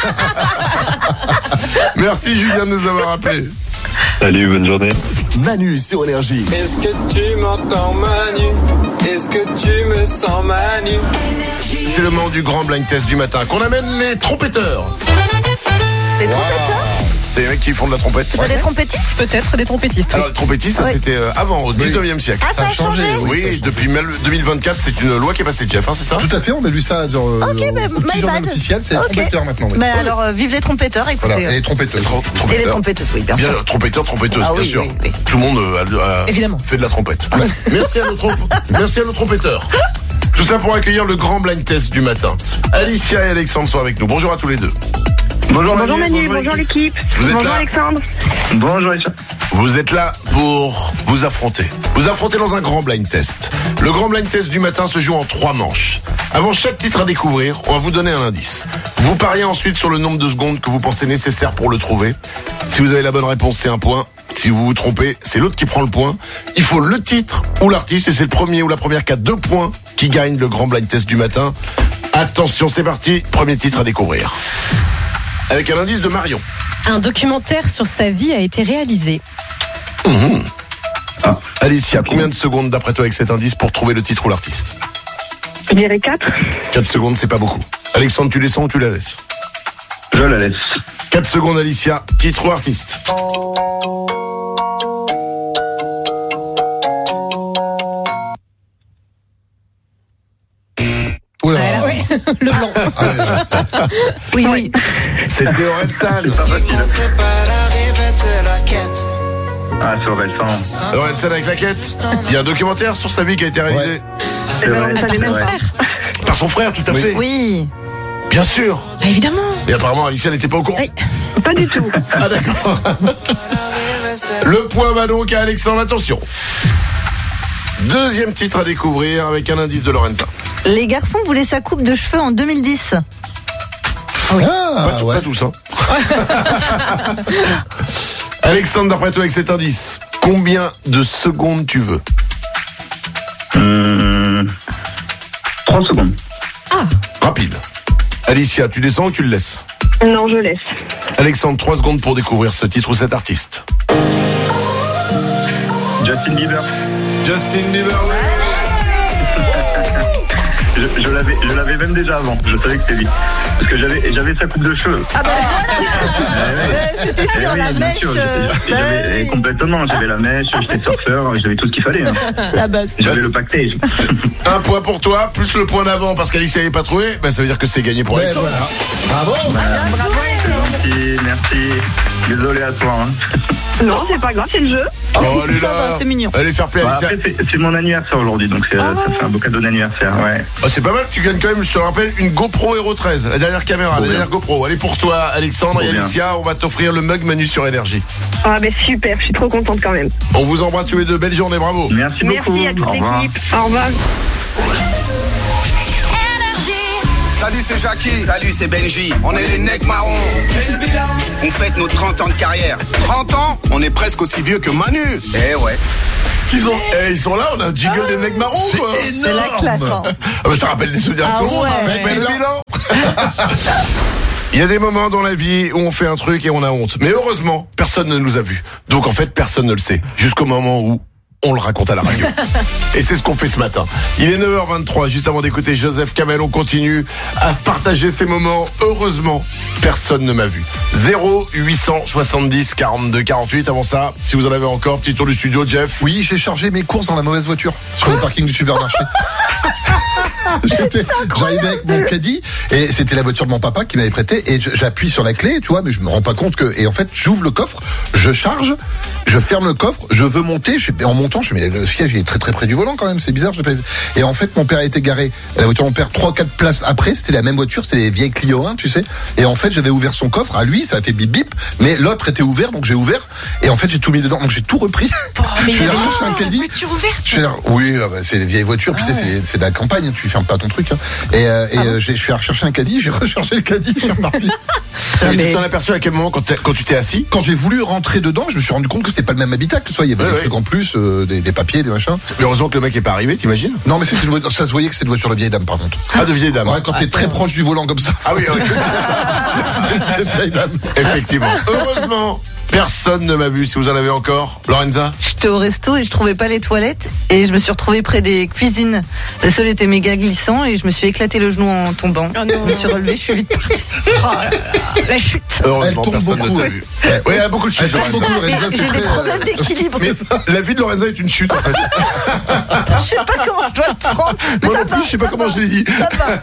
Merci Julien de nous avoir appelés. Salut, bonne journée. Manu sur Énergie. Est-ce que tu m'entends, Manu? Est-ce que tu me sens, Manu? C'est le moment du grand blind test du matin qu'on amène les trompetteurs. Les trompetteurs? C'est les mecs qui font de la trompette. C'est pas des trompettistes? Peut-être des trompettistes. Alors les trompettistes, ça c'était avant, au 19e siècle. Ah, ça a changé. Oui, depuis 2024, c'est une loi qui est passée, Jeff, c'est ça? Tout à fait, on a lu ça au petit journal officiel, c'est les trompetteurs maintenant. Mais alors, vive les trompetteurs, écoutez. Voilà, et les trompetteuses. Et les trompetteuses, oui, bien sûr. Trompetteurs, trompeteuses, bien sûr. Oui. Tout le monde a évidemment fait de la trompette. Merci à nos trompetteurs. Tout ça pour accueillir le grand blind test du matin. Alicia et Alexandre sont avec nous. Bonjour à tous les deux. Bonjour Manu, bonjour l'équipe. Bonjour Alexandre. Bonjour Alicia. Vous êtes là pour vous affronter. Vous affronter dans un grand blind test. Le grand blind test du matin se joue en 3 manches. Avant chaque titre à découvrir, on va vous donner un indice. Vous pariez ensuite sur le nombre de secondes que vous pensez nécessaire pour le trouver. Si vous avez la bonne réponse, c'est 1 point. Si vous vous trompez, c'est l'autre qui prend le point. Il faut le titre ou l'artiste et c'est le premier ou la première qui a 2 points qui gagne le grand blind test du matin. Attention, c'est parti. Premier titre à découvrir. Avec un indice de Marion. Un documentaire sur sa vie a été réalisé. Alicia, combien de secondes d'après toi avec cet indice pour trouver le titre ou l'artiste? Je dirais 4. 4 secondes, c'est pas beaucoup. Alexandre, tu descends ou tu la laisses? Je la laisse. 4 secondes, Alicia. Titre ou artiste? Oula. Le blanc. Oui. C'était Orelsan. Ah, c'est Orelsan. Orelsan avec la quête. Il y a un documentaire sur sa vie qui a été réalisé. C'est vrai. Par son frère. Par son frère, tout à fait. Oui. Bien sûr. Bah, évidemment. Et apparemment, Alicia n'était pas au courant. Pas du tout. Ah d'accord. Le point va donc à Alexandre. Attention. Deuxième titre à découvrir avec un indice de Lorenza. Les garçons voulaient sa coupe de cheveux en 2010. Pas tous, hein. Alexandre, d'après toi avec cet indice, combien de secondes tu veux? 3 secondes. Rapide. Alicia, tu descends ou tu le laisses? Non, je laisse. Alexandre, 3 secondes pour découvrir ce titre ou cet artiste. Justin Bieber. Justin Bieber. Je l'avais même déjà avant. Je savais que c'était lui. Parce que j'avais sa coupe de cheveux. Ah bah c'était sur la mèche. Complètement. J'avais la mèche, j'étais surfeur, j'avais tout ce qu'il fallait. La base. J'avais le package. 1 point pour toi, plus le point d'avant parce qu'Alicia n'avait pas trouvé. Ben, ça veut dire que c'est gagné pour Alexandre. Voilà. Bravo. Bravo. Merci. Désolé à toi. Non, c'est pas grave, c'est le jeu. Oh, elle est Ça va, là. c'est mignon. Allez faire plaisir. Après, c'est mon anniversaire aujourd'hui, donc ça fait un beau cadeau d'anniversaire, ouais. Ah, c'est pas mal, tu gagnes quand même, je te le rappelle, une GoPro Hero 13, la dernière caméra, la dernière GoPro. Allez pour toi, Alexandre et Alicia, on va t'offrir le mug Manu sur Énergie. Ah, ben super, je suis trop contente quand même. On vous embrasse tous les deux, belle journée, bravo. Merci beaucoup. Merci à toute l'équipe. Au revoir. Salut, c'est Jackie. Salut, c'est Benji. On est les Necks Marrons. On fête nos 30 ans de carrière. 30 ans, on est presque aussi vieux que Manu. Eh ouais. Ils sont là, on a un jingle des Necks Marrons, quoi. C'est la classe. Hein. Ah bah ça rappelle des souvenirs à tout le monde. Faites le bilan. Il y a des moments dans la vie où on fait un truc et on a honte. Mais heureusement, personne ne nous a vus. Donc en fait, personne ne le sait. Jusqu'au moment où on le raconte à la radio. Et c'est ce qu'on fait ce matin. Il est 9h23, juste avant d'écouter Joseph Kamel, on continue à se partager ces moments. Heureusement, personne ne m'a vu. 0870 42 48. Avant ça, si vous en avez encore, petit tour du studio, Jeff. Oui, j'ai chargé mes courses dans la mauvaise voiture sur le parking du supermarché. J'arrivais avec mon caddie et c'était la voiture de mon papa qui m'avait prêté et j'appuie sur la clé, tu vois, mais je me rends pas compte que, et en fait j'ouvre le coffre, je charge, je ferme le coffre, je veux monter, en montant je me dis le siège il est très très près du volant quand même, c'est bizarre, et en fait mon père était garé, la voiture de mon père 3-4 places après, c'était la même voiture, c'était les vieilles Clio 1 tu sais, et en fait j'avais ouvert son coffre, à lui ça a fait bip bip, mais l'autre était ouvert donc j'ai ouvert et en fait j'ai tout mis dedans, donc j'ai tout repris. Mais je suis allé chercher un caddie. Oui, c'est des vieilles voitures, puis c'est de la campagne, tu fermes pas ton truc. Hein. Je suis allé rechercher un caddie, j'ai recherché le caddie, je suis reparti. Tu t'en as aperçu à quel moment quand tu t'es assis? Quand j'ai voulu rentrer dedans, je me suis rendu compte que c'était pas le même habitacle, tu vois, il y avait des trucs en plus, des papiers, des machins. Mais heureusement que le mec est pas arrivé, t'imagines? Non, mais c'était une voiture, ça se voyait que c'était une voiture de vieille dame par contre. Ah, de vieille dame. Ouais, quand t'es très proche du volant comme ça. Ah oui, c'est une vieille dame. Effectivement. Heureusement. Personne ne m'a vu, si vous en avez encore. Lorenza? J'étais au resto et je trouvais pas les toilettes et je me suis retrouvée près des cuisines. Le sol était méga glissant et je me suis éclaté le genou en tombant. Je me suis relevée, je suis vite partie. La chute. Heureusement, personne ne t'a vu. Oui, il y a beaucoup de chutes. J'ai des problèmes d'équilibre. Mais la vie de Lorenza est une chute en fait. Je sais pas comment je dois le prendre. Moi non plus, je sais pas comment je l'ai dit.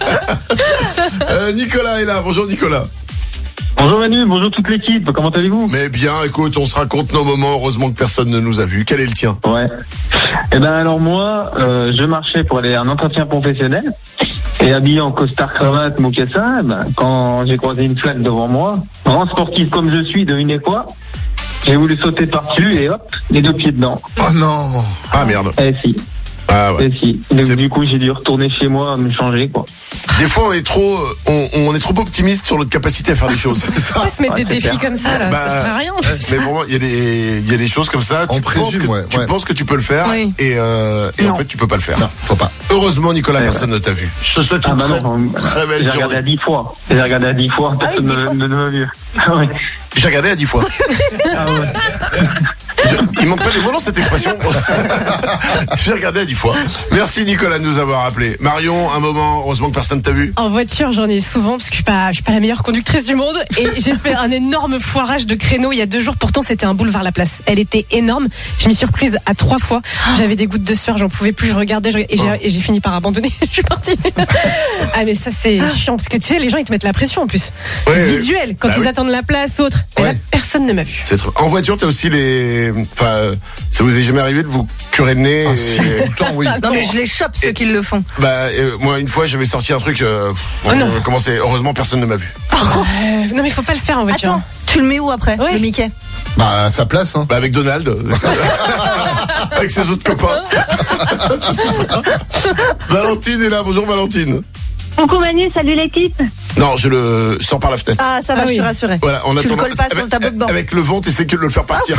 Nicolas est là. Bonjour Nicolas. Bonjour Manu, bonjour toute l'équipe, comment allez-vous? Mais bien, écoute, on se raconte nos moments, heureusement que personne ne nous a vus. Quel est le tien? Ouais. Eh ben alors moi, je marchais pour aller à un entretien professionnel et habillé en costard cravate mocassin, quand j'ai croisé une flaque devant moi, grand sportif comme je suis, devinez quoi? J'ai voulu sauter par-dessus et hop, les deux pieds dedans. Oh non! Ah merde. Eh si. Ah ouais. Eh si. Donc, du coup, j'ai dû retourner chez moi, me changer quoi. Des fois, on est trop optimiste sur notre capacité à faire des choses. On va se mettre des défis comme ça, là, ça sert à rien. En fait. Mais pour moi, il y a des choses comme ça. Tu penses que tu peux le faire, oui. et en fait, tu peux pas le faire. Non, faut pas. Heureusement, Nicolas, personne ne t'a vu. Je te souhaite une très belle journée. J'ai regardé à 10 fois. Personne ne m'a vu. Ah ouais. J'ai regardé à 10 fois. Ah ouais. Il manque pas les mots dans cette expression. J'ai regardé à 10 fois. Merci Nicolas de nous avoir appelé. Marion, un moment, heureusement que personne t'a vu. En voiture, j'en ai souvent parce que je suis pas la meilleure conductrice du monde et j'ai fait un énorme foirage de créneau il y a 2 jours. Pourtant, c'était un boulevard La Place. Elle était énorme. Je m'y suis reprise à 3 fois. J'avais des gouttes de sueur, j'en pouvais plus. Je regardais et j'ai fini par abandonner. Je suis partie. Ah mais ça c'est chiant parce que tu sais, les gens ils te mettent la pression en plus. Visuel quand ils attendent la place autre. Et là, personne ne m'a vu. En voiture, t'as aussi ça vous est jamais arrivé de vous curer le nez? Tout le temps, oui. Non mais je les chope ceux qui le font. Moi une fois j'avais sorti un truc. Heureusement personne ne m'a vu. Non mais il faut pas le faire en voiture. Attends, tu le mets où après, le Mickey? À sa place, hein. Avec Donald. Avec ses autres copains. Valentine est là. Bonjour Valentine. Coucou Manu, salut l'équipe. Non, je le sors par la fenêtre. Ah, ça va, je suis rassurée. Voilà, tu le colles pas sur le tableau de bord. Avec le vent, tu sais que de le faire partir.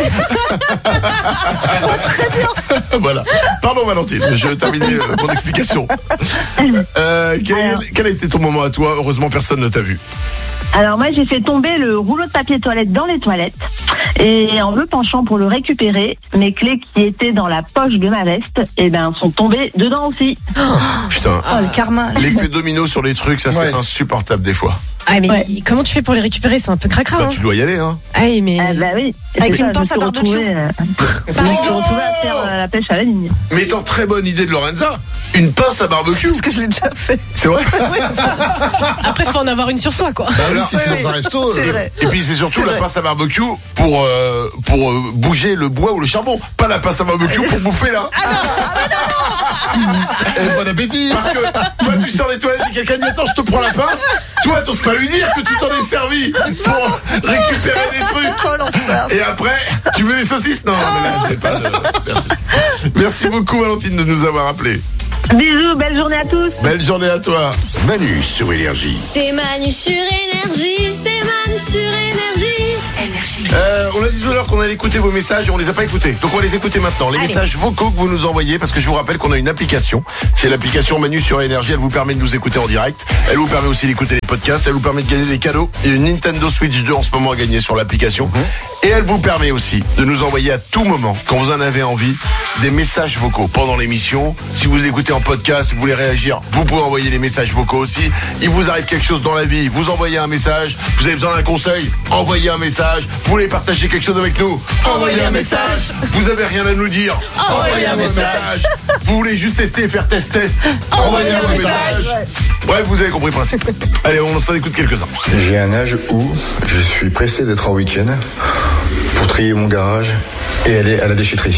Très bien. Voilà. Pardon Valentine, je terminais mon explication. Quel a été ton moment à toi? Heureusement, personne ne t'a vu. Alors moi j'ai fait tomber le rouleau de papier toilette dans les toilettes et en me penchant pour le récupérer, mes clés qui étaient dans la poche de ma veste sont tombées dedans aussi. Putain, le karma. L'effet domino sur les trucs, ça c'est insupportable des fois. Ah mais comment tu fais pour les récupérer? C'est un peu cracra. Tu dois y aller hein. Ah mais oui. Avec une pince à barbecue. Je me suis retrouvée à faire la pêche à la ligne. Mais étant très bonne idée de Lorenza, une pince à barbecue. Parce que je l'ai déjà fait. C'est vrai. Après faut en avoir une sur soi quoi. Si c'est dans un resto. C'est vrai. Et puis c'est surtout la pince à barbecue pour bouger le bois ou le charbon. Pas la pince à barbecue pour bouffer là. Bon appétit. Parce que toi tu sors les toilettes et quelqu'un dit attends je te prends la pince. Toi t'oses pas lui dire que tu t'en es servi pour récupérer des trucs. Et après tu veux les saucisses? Non mais là c'est pas de... Merci. Merci beaucoup Valentine de nous avoir appelés. Bisous, belle journée à tous. Belle journée à toi. Manu sur Énergie. C'est Manu sur Énergie, c'est Manu sur Énergie. On a dit tout à l'heure qu'on allait écouter vos messages et on les a pas écoutés. Donc on va les écouter maintenant. Les messages vocaux que vous nous envoyez, parce que je vous rappelle qu'on a une application. C'est l'application Manu sur Énergie. Elle vous permet de nous écouter en direct. Elle vous permet aussi d'écouter les podcasts. Elle vous permet de gagner des cadeaux. Il y a une Nintendo Switch 2 en ce moment à gagner sur l'application. Et elle vous permet aussi de nous envoyer à tout moment, quand vous en avez envie, des messages vocaux pendant l'émission. Si vous l'écoutez en podcast, si vous voulez réagir, vous pouvez envoyer des messages vocaux aussi. Il vous arrive quelque chose dans la vie, vous envoyez un message. Vous avez besoin d'un conseil, envoyez un message. Vous voulez partager quelque chose avec nous, envoyez un message. Vous avez rien à nous dire, envoyez un message. Vous voulez juste tester et faire test, envoyez un message. Bref, vous avez compris le principe. Allez, on s'en écoute quelques-uns. J'ai un âge où je suis pressé d'être en week-end pour trier mon garage et aller à la déchetterie.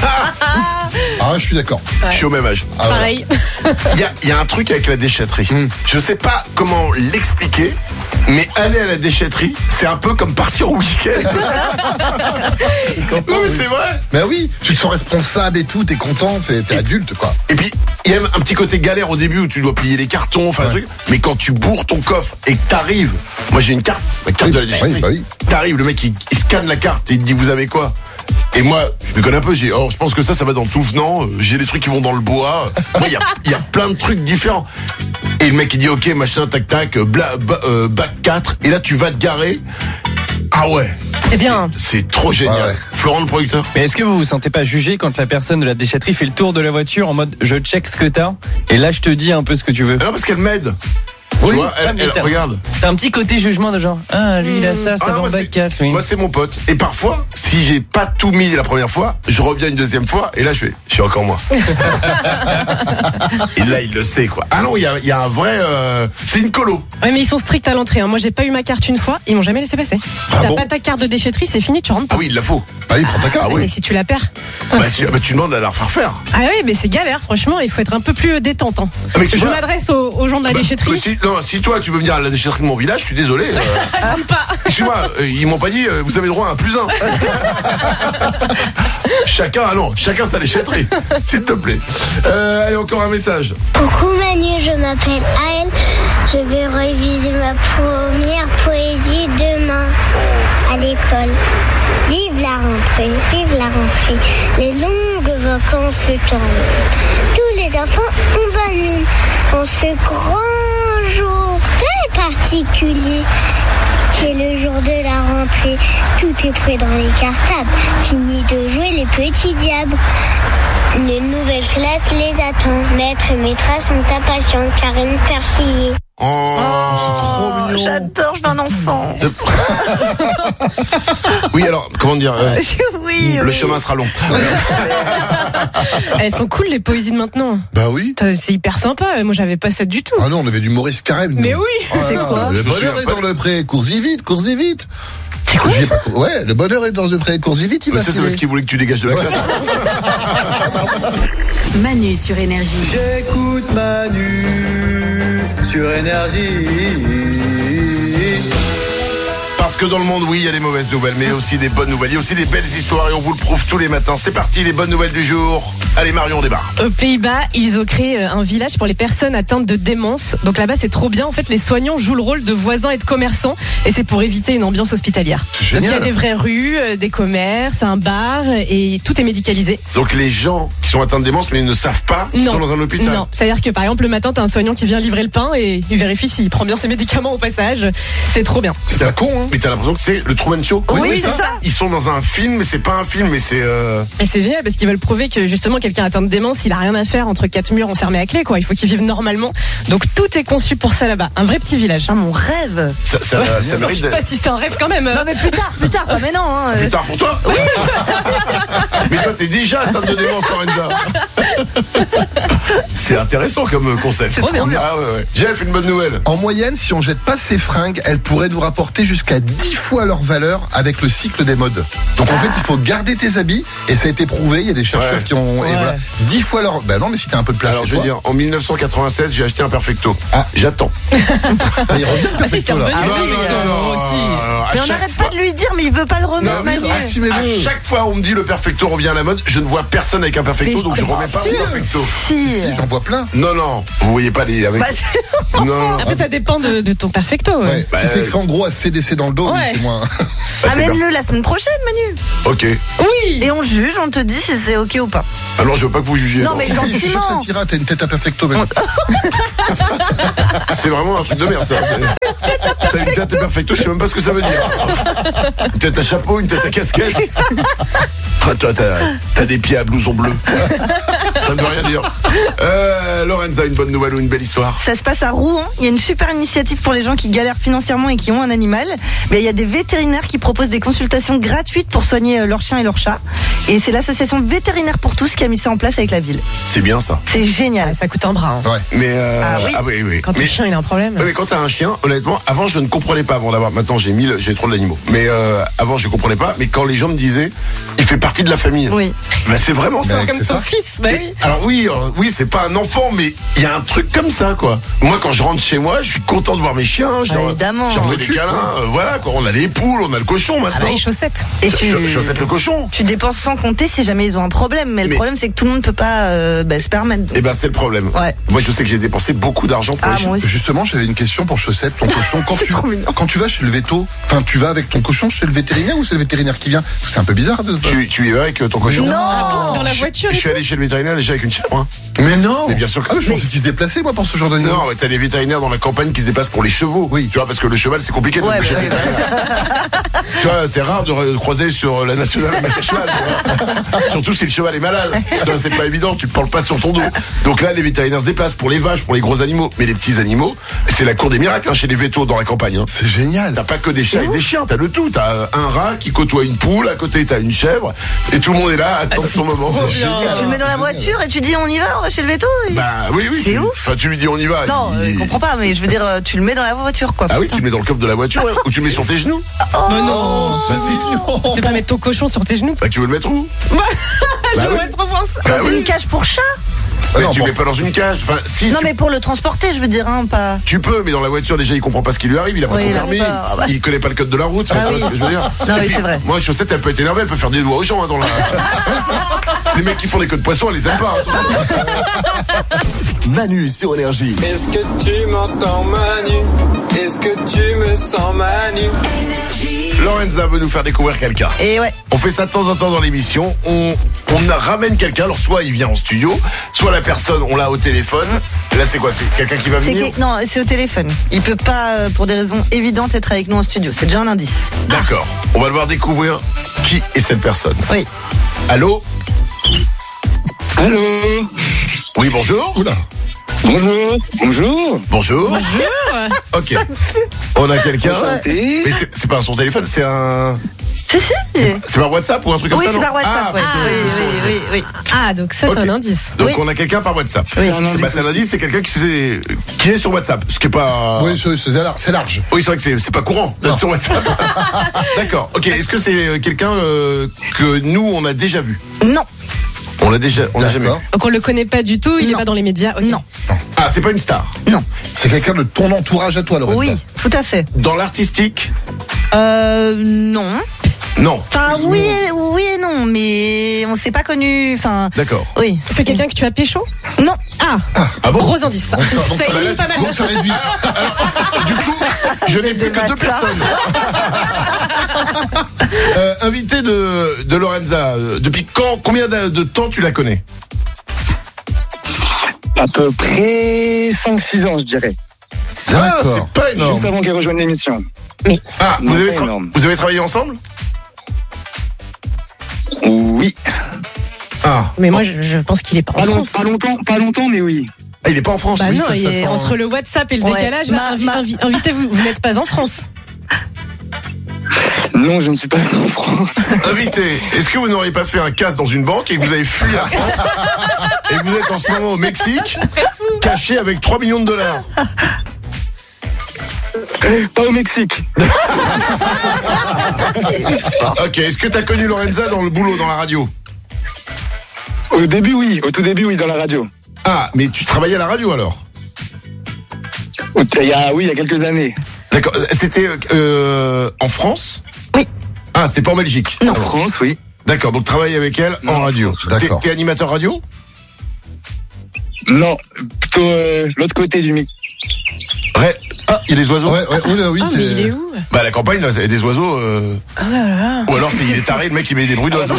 Ah, je suis d'accord. Je suis au même âge. Pareil. Il y a un truc avec la déchetterie. Je sais pas comment l'expliquer, mais aller à la déchetterie, c'est un peu comme partir au week-end. Non mais c'est vrai. Ben oui, tu te sens responsable et tout, t'es content, t'es adulte quoi. Et puis, il y a un petit côté galère au début où tu dois plier les cartons, enfin le truc. Mais quand tu bourres ton coffre et que t'arrives, moi j'ai une carte, ma carte de la déchetterie. Oui. T'arrives, le mec il scanne la carte et il te dit vous avez quoi? Et moi, je me connais un peu, je pense que ça va dans tout venant, j'ai des trucs qui vont dans le bois. Moi, il y a plein de trucs différents. Et le mec, il dit, ok, machin, tac, tac, bac 4. Et là, tu vas te garer. Ah ouais. C'est bien. C'est trop génial. Ouais. Florent, le producteur. Mais est-ce que vous vous sentez pas jugé quand la personne de la déchetterie fait le tour de la voiture en mode je check ce que t'as et là je te dis un peu ce que tu veux? Non, parce qu'elle m'aide. Oui. Tu vois, elle regarde. T'as un petit côté jugement de genre lui il a ça va en bac 4 lui. Moi c'est mon pote. Et parfois, si j'ai pas tout mis la première fois, je reviens une deuxième fois et là je suis encore moi. Et là il le sait quoi. Ah non, il y a un vrai c'est une colo. Ouais mais ils sont stricts à l'entrée. Moi j'ai pas eu ma carte une fois, ils m'ont jamais laissé passer. Si t'as pas ta carte de déchetterie, c'est fini, tu rentres pas. Ah oui, il la faut. Ah oui, prends ta carte. Ah oui. Mais si tu la perds. Tu demandes à la refaire faire. Ah oui, mais c'est galère, franchement, il faut être un peu plus détente. Mais tu je vois, m'adresse aux gens de la déchetterie. Si toi tu veux venir à la déchetterie de mon village, je suis désolé. Je rentre pas. Excuse-moi, ils m'ont pas dit vous avez le droit à un +1. Chacun sa déchetterie, s'il te plaît. Allez, encore un message. Coucou Manu, je m'appelle Aël. Je vais réviser ma première poésie demain à l'école. Vive la rentrée, vive la rentrée. Les longues vacances se terminent. Tous les enfants ont bonne mine. En ce grand jour très particulier qu'est le jour de la rentrée, tout est prêt dans les cartables. Fini de jouer les petits diables. Une nouvelle classe les attend. Maître et maîtresse sont impatients. Karine Persillé. Oh, c'est trop mignon. J'adore, je veux un enfant. Oui, alors, comment dire Oui. Le chemin sera long. Elles sont cool les poésies de maintenant. Bah oui. C'est hyper sympa. Moi j'avais pas ça du tout. Ah non, on avait du Maurice Carême. Mais oui. C'est quoi? Le bonheur est dans le pré, cours-y vite, cours-y vite. C'est quoi ça? Ouais, le bonheur est dans le pré, cours-y vite, il va c'est parce qu'il voulait que tu dégages de la classe. Manu sur Énergie. J'écoute Manu sur Énergie. Parce que dans le monde, oui, il y a des mauvaises nouvelles, mais aussi des bonnes nouvelles. Il y a aussi des belles histoires et on vous le prouve tous les matins. C'est parti, les bonnes nouvelles du jour. Allez, Marion, on démarre. Aux Pays-Bas, ils ont créé un village pour les personnes atteintes de démence. Donc là-bas, c'est trop bien. En fait, les soignants jouent le rôle de voisins et de commerçants. Et c'est pour éviter une ambiance hospitalière. Donc il y a des vraies rues, des commerces, un bar et tout est médicalisé. Donc les gens qui sont atteints de démence, mais ils ne savent pas qu'ils sont dans un hôpital. Non, c'est-à-dire que par exemple, le matin, t'as un soignant qui vient livrer le pain et il vérifie s'il prend bien ses médicaments au passage. C'est trop bien. C'est un con, hein. Mais t'as l'impression que c'est le Truman Show. Oui, c'est ça. Ils sont dans un film, mais c'est pas un film, mais c'est... Et c'est génial parce qu'ils veulent prouver que justement quelqu'un atteint de démence, il a rien à faire entre quatre murs enfermés à clé, quoi. Il faut qu'il vive normalement. Donc tout est conçu pour ça là-bas. Un vrai petit village. Ah, mon rêve. Ça mérite. Je sais pas si c'est un rêve quand même. Non mais plus tard, pas maintenant. Hein. Plus tard pour toi. Oui. Mais toi t'es déjà atteinte de démence, Lorenza. C'est intéressant comme concept. C'est trop bien. Ah ouais. Jeff, une bonne nouvelle. En moyenne, si on jette pas ses fringues, elle pourrait nous rapporter jusqu'à à 10 fois leur valeur avec le cycle des modes. Donc en fait, il faut garder tes habits et ça a été prouvé. Il y a des chercheurs qui ont et voilà, 10 fois leur. Ben non, mais si t'as un peu de place. Alors chez je veux toi. dire, en 1996, j'ai acheté un Perfecto. J'attends. Mais il revient le Perfecto là. Mais on n'arrête pas de lui dire, mais il veut pas le remettre, Manu. À chaque fois on me dit le Perfecto revient à la mode, je ne vois personne avec un Perfecto, donc je remets pas mon Perfecto. Si, j'en vois plein. Non, vous voyez pas les avec. Non. Après, ça dépend de ton Perfecto. Ouais. Si c'est écrit en gros à CDC dans le dos, oui, c'est moins. Amène-le la semaine prochaine, Manu. Ok. Oui. Et on juge, on te dit si c'est ok ou pas. Alors je veux pas que vous jugiez. Non, mais je suis sûr que ça t'ira, t'as une tête à Perfecto même. C'est vraiment un truc de merde ça. T'as une tête à Perfecto, je sais même pas ce que ça veut dire. Une tête à chapeau, une tête à casquette. Toi, t'as des pieds à blouson bleu. Ça ne veut rien dire. Lorenza, une bonne nouvelle ou une belle histoire? Ça se passe à Rouen. Il y a une super initiative pour les gens qui galèrent financièrement et qui ont un animal. Mais il y a des vétérinaires qui proposent des consultations gratuites pour soigner leurs chiens et leurs chats. Et c'est l'association Vétérinaires pour tous qui a mis ça en place avec la ville. C'est bien ça. C'est génial. Ça coûte un bras. Ouais. Mais oui. Quand ton chien il a un problème. Oui, mais quand t'as un chien, honnêtement, avant je ne comprenais pas avant d'avoir. Maintenant j'ai trop d'animaux. Mais avant je comprenais pas. Mais quand les gens me disaient, il fait partie de la famille. Oui. Ben, c'est vraiment ça. Comme son fils. Bah oui. Alors oui, c'est pas un enfant, mais il y a un truc comme ça, quoi. Moi, quand je rentre chez moi, je suis content de voir mes chiens. Évidemment. J'en fais des câlins. Voilà, quoi. On a les poules, on a le cochon maintenant. Ah bah les chaussettes. Et chaussettes le cochon. Tu dépenses sans compter si jamais ils ont un problème. Mais le problème, c'est que tout le monde peut pas se permettre. Eh ben, c'est le problème. Ouais. Moi, je sais que j'ai dépensé beaucoup d'argent pour les chiens. Justement, j'avais une question pour Chaussette, ton cochon. Quand tu vas chez le véto, enfin, tu vas avec ton cochon chez le vétérinaire ou c'est le vétérinaire qui vient? C'est un peu bizarre de Tu y vas avec ton cochon? Non. Dans la voiture. Je suis allé chez le vétérinaire déjà avec une chèvre. Hein. Mais non. Mais bien sûr que je pensais qu'ils se déplaçaient, moi, pour ce genre d'animal. Non, mais t'as des vétérinaires dans la campagne qui se déplacent pour les chevaux. Oui. Tu vois, parce que le cheval, c'est compliqué de Ouais, toucher le vétérinaire. Tu vois, c'est rare de croiser sur la nationale avec un cheval. Surtout si le cheval est malade. C'est pas évident, tu ne parles pas sur ton dos. Donc là, les vétérinaires se déplacent pour les vaches, pour les gros animaux. Mais les petits animaux, c'est la cour des miracles hein, chez les vétos dans la campagne. Hein. C'est génial. T'as pas que des chats et des chiens, t'as le tout. T'as un rat qui côtoie une poule, à côté t'as une chèvre, et tout le monde est là, attend son moment. Tu le mets dans la voiture et tu dis on y va chez le véto. Bah oui. C'est ouf. Enfin, tu lui dis on y va. Non, je comprends pas, mais je veux dire, tu le mets dans la voiture, quoi. Ah oui, tu le mets dans le coffre de la voiture, ou tu le mets sur tes genoux. Mais non. Bah si. Tu peux pas mettre ton cochon sur tes genoux. Bah tu veux le mettre où? Je veux trop voir ça. Dans une cage pour chat. Mais tu mets pas dans une cage. Enfin, si. Non, mais pour le transporter, je veux dire, hein, pas. Tu peux, mais dans la voiture déjà, il comprend pas ce qui lui arrive. Il a pas son permis. Il connaît pas le code de la route. Tu vois ce que je veux dire? Non, oui, c'est vrai. Moi, Chaussette, elle peut être énervée. Elle peut faire des doigts aux gens hein, dans la. Les mecs qui font des queues de poisson, elle les aime pas. Hein, Manu sur Énergie. Est-ce que tu m'entends, Manu? Est-ce que tu me sens, Manu? Lorenza veut nous faire découvrir quelqu'un. Et ouais. On fait ça de temps en temps dans l'émission. On ramène quelqu'un. Alors soit il vient en studio, soit la personne, on l'a au téléphone. Là, c'est quoi? C'est quelqu'un qui va venir? Non, c'est au téléphone. Il peut pas, pour des raisons évidentes, être avec nous en studio. C'est déjà un indice. D'accord. On va devoir découvrir qui est cette personne. Oui. Allô? Allô? Oui, bonjour. Oula. Bonjour. Bonjour. Bonjour. Ok. On a quelqu'un. Mais c'est pas son téléphone, c'est un. C'est par WhatsApp ou un truc comme ça? Oui, c'est par WhatsApp. Oui. Ah, donc ça, c'est un indice. Donc on a quelqu'un par WhatsApp. Oui. C'est un indice, c'est quelqu'un qui est sur WhatsApp. Ce qui est pas. Oui, c'est large. Oui, c'est vrai que c'est pas courant d'être sur WhatsApp. D'accord. Ok. Est-ce que c'est quelqu'un que nous on a déjà vu? Non. On l'a jamais vu. Donc on le connaît pas du tout, il est pas dans les médias. Okay. Non. Ah, c'est pas une star? Non. C'est quelqu'un de ton entourage à toi, Lorenza? Oui, tout à fait. Dans l'artistique? Non. Non. Enfin, oui et non, mais on s'est pas connu. Enfin. D'accord. Oui. C'est quelqu'un que tu as pécho? Non. Ah bon? Gros indice, ça. Donc pas mal. Donc ça réduit. Du coup, je n'ai plus que 2 personnes. Invité de Lorenza, depuis combien de temps tu la connais? À peu près 5-6 ans, je dirais. Ah, c'est pas énorme. Juste avant qu'elle rejoigne l'émission. Mais. Ah, vous avez travaillé ensemble? Oui. Ah. Mais moi, je pense qu'il est pas en France. Pas longtemps, mais oui. Ah, il est pas en France? Bah oui, non, ça sent. entre le WhatsApp et le décalage, invitez-vous, vous n'êtes pas en France. Non, je ne suis pas en France. Invité, est-ce que vous n'auriez pas fait un casse dans une banque et que vous avez fui la France et que vous êtes en ce moment au Mexique, caché avec 3 millions de dollars? Pas au Mexique. Ok, est-ce que t'as connu Lorenza dans le boulot, dans la radio? Au début, oui. Au tout début, oui, dans la radio. Ah, mais tu travaillais à la radio alors? Il y a quelques années. D'accord, c'était en France? Oui. Ah, c'était pas en Belgique? En France, oui. D'accord, donc travailler avec elle en radio. D'accord. T'es animateur radio? Non, plutôt l'autre côté du mic. Ah, il y a des oiseaux? Ouais, oui. Mais il est où? Bah, à la campagne, là, il y a des oiseaux. Ou alors, il est taré, le mec, il met des bruits d'oiseaux.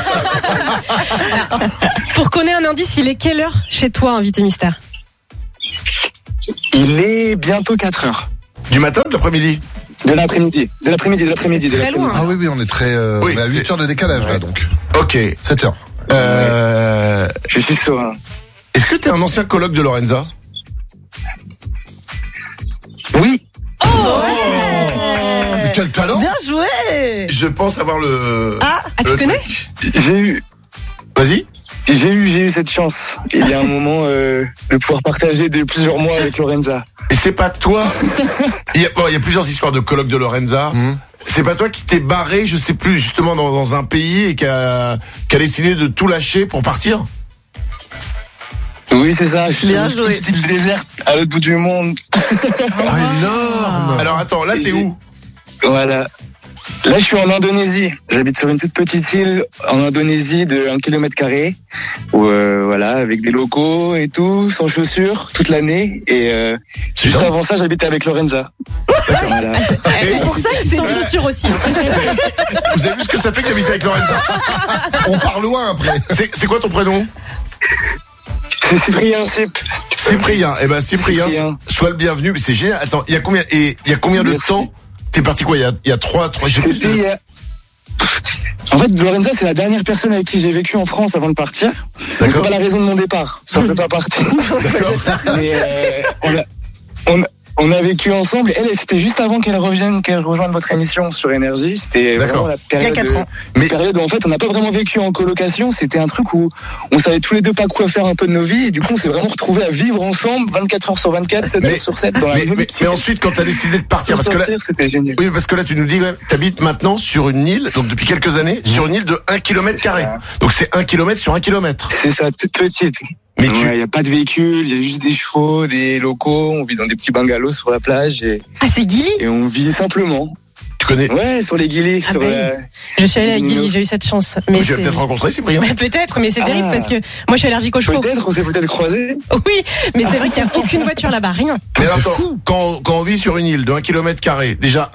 Pour qu'on ait un indice, il est quelle heure chez toi, invité mystère? Il est bientôt 4 heures. Du matin ou de l'après-midi? De l'après-midi. Très loin. Ah oui, on est très... on est à 8 heures de décalage, là, donc. Ok. 7 heures. Je suis serein. Est-ce que t'es un ancien coloc de Lorenza? Oui. Mais quel talent! Bien joué. Je pense avoir le... Tu connais? J'ai eu cette chance. Il y a un moment de pouvoir partager plusieurs mois avec Lorenza. Et c'est pas toi... il y a plusieurs histoires de coloc de Lorenza. C'est pas toi qui t'es barré, je sais plus, justement dans un pays et qui a décidé de tout lâcher pour partir? Oui, c'est ça. Je suis Bien sur une joué. petite île déserte à l'autre bout du monde. Énorme! Alors attends, là t'es où? Voilà. Là, je suis en Indonésie. J'habite sur une toute petite île en Indonésie de 1 km². Où, voilà, avec des locaux et tout, sans chaussures, toute l'année. Et juste avant ça, j'habitais avec Lorenza. Voilà. C'est pour ça qu'il sans chaussures aussi. Vous avez vu ce que ça fait d'habiter avec Lorenza? On part loin après. C'est quoi ton prénom? C'est Cyprien, Cyprien. Eh ben Cyprien, sois le bienvenu. Mais c'est génial. Attends, il y a combien de temps? T'es parti quoi? Il y a 3 En fait, Lorenza, c'est la dernière personne avec qui j'ai vécu en France avant de partir. Donc, c'est pas la raison de mon départ. Ça ne peut pas partir. Mais on a vécu ensemble. Elle, c'était juste avant qu'elle rejoigne votre émission sur Énergie. C'était vraiment la période, période où en fait on n'a pas vraiment vécu en colocation. C'était un truc où on savait tous les deux pas quoi faire un peu de nos vies. Et du coup, on s'est vraiment retrouvés à vivre ensemble 24 heures sur 24, 7 heures sur 7. Mais ensuite, quand t'as décidé de partir, parce que là, c'était génial. Oui, parce que là, tu nous dis, t'habites maintenant sur une île, donc depuis quelques années, sur une île de 1 km². Donc c'est 1 km sur 1 km. C'est ça, toute petite. Mais il y a pas de véhicule, il y a juste des chevaux, des locaux, on vit dans des petits bungalows sur la plage et c'est Gili. Et on vit simplement. Tu connais? Ouais, sur les Gili, sur Je suis allée à Gili, j'ai eu cette chance. Mais tu vas peut-être rencontrer Cyprien. Peut-être, mais c'est terrible parce que moi je suis allergique aux chevaux. Peut-être, on s'est peut-être croisés. Oui, mais c'est vrai qu'il n'y a aucune voiture là-bas, rien. Mais attends, quand on vit sur une île de 1 km², déjà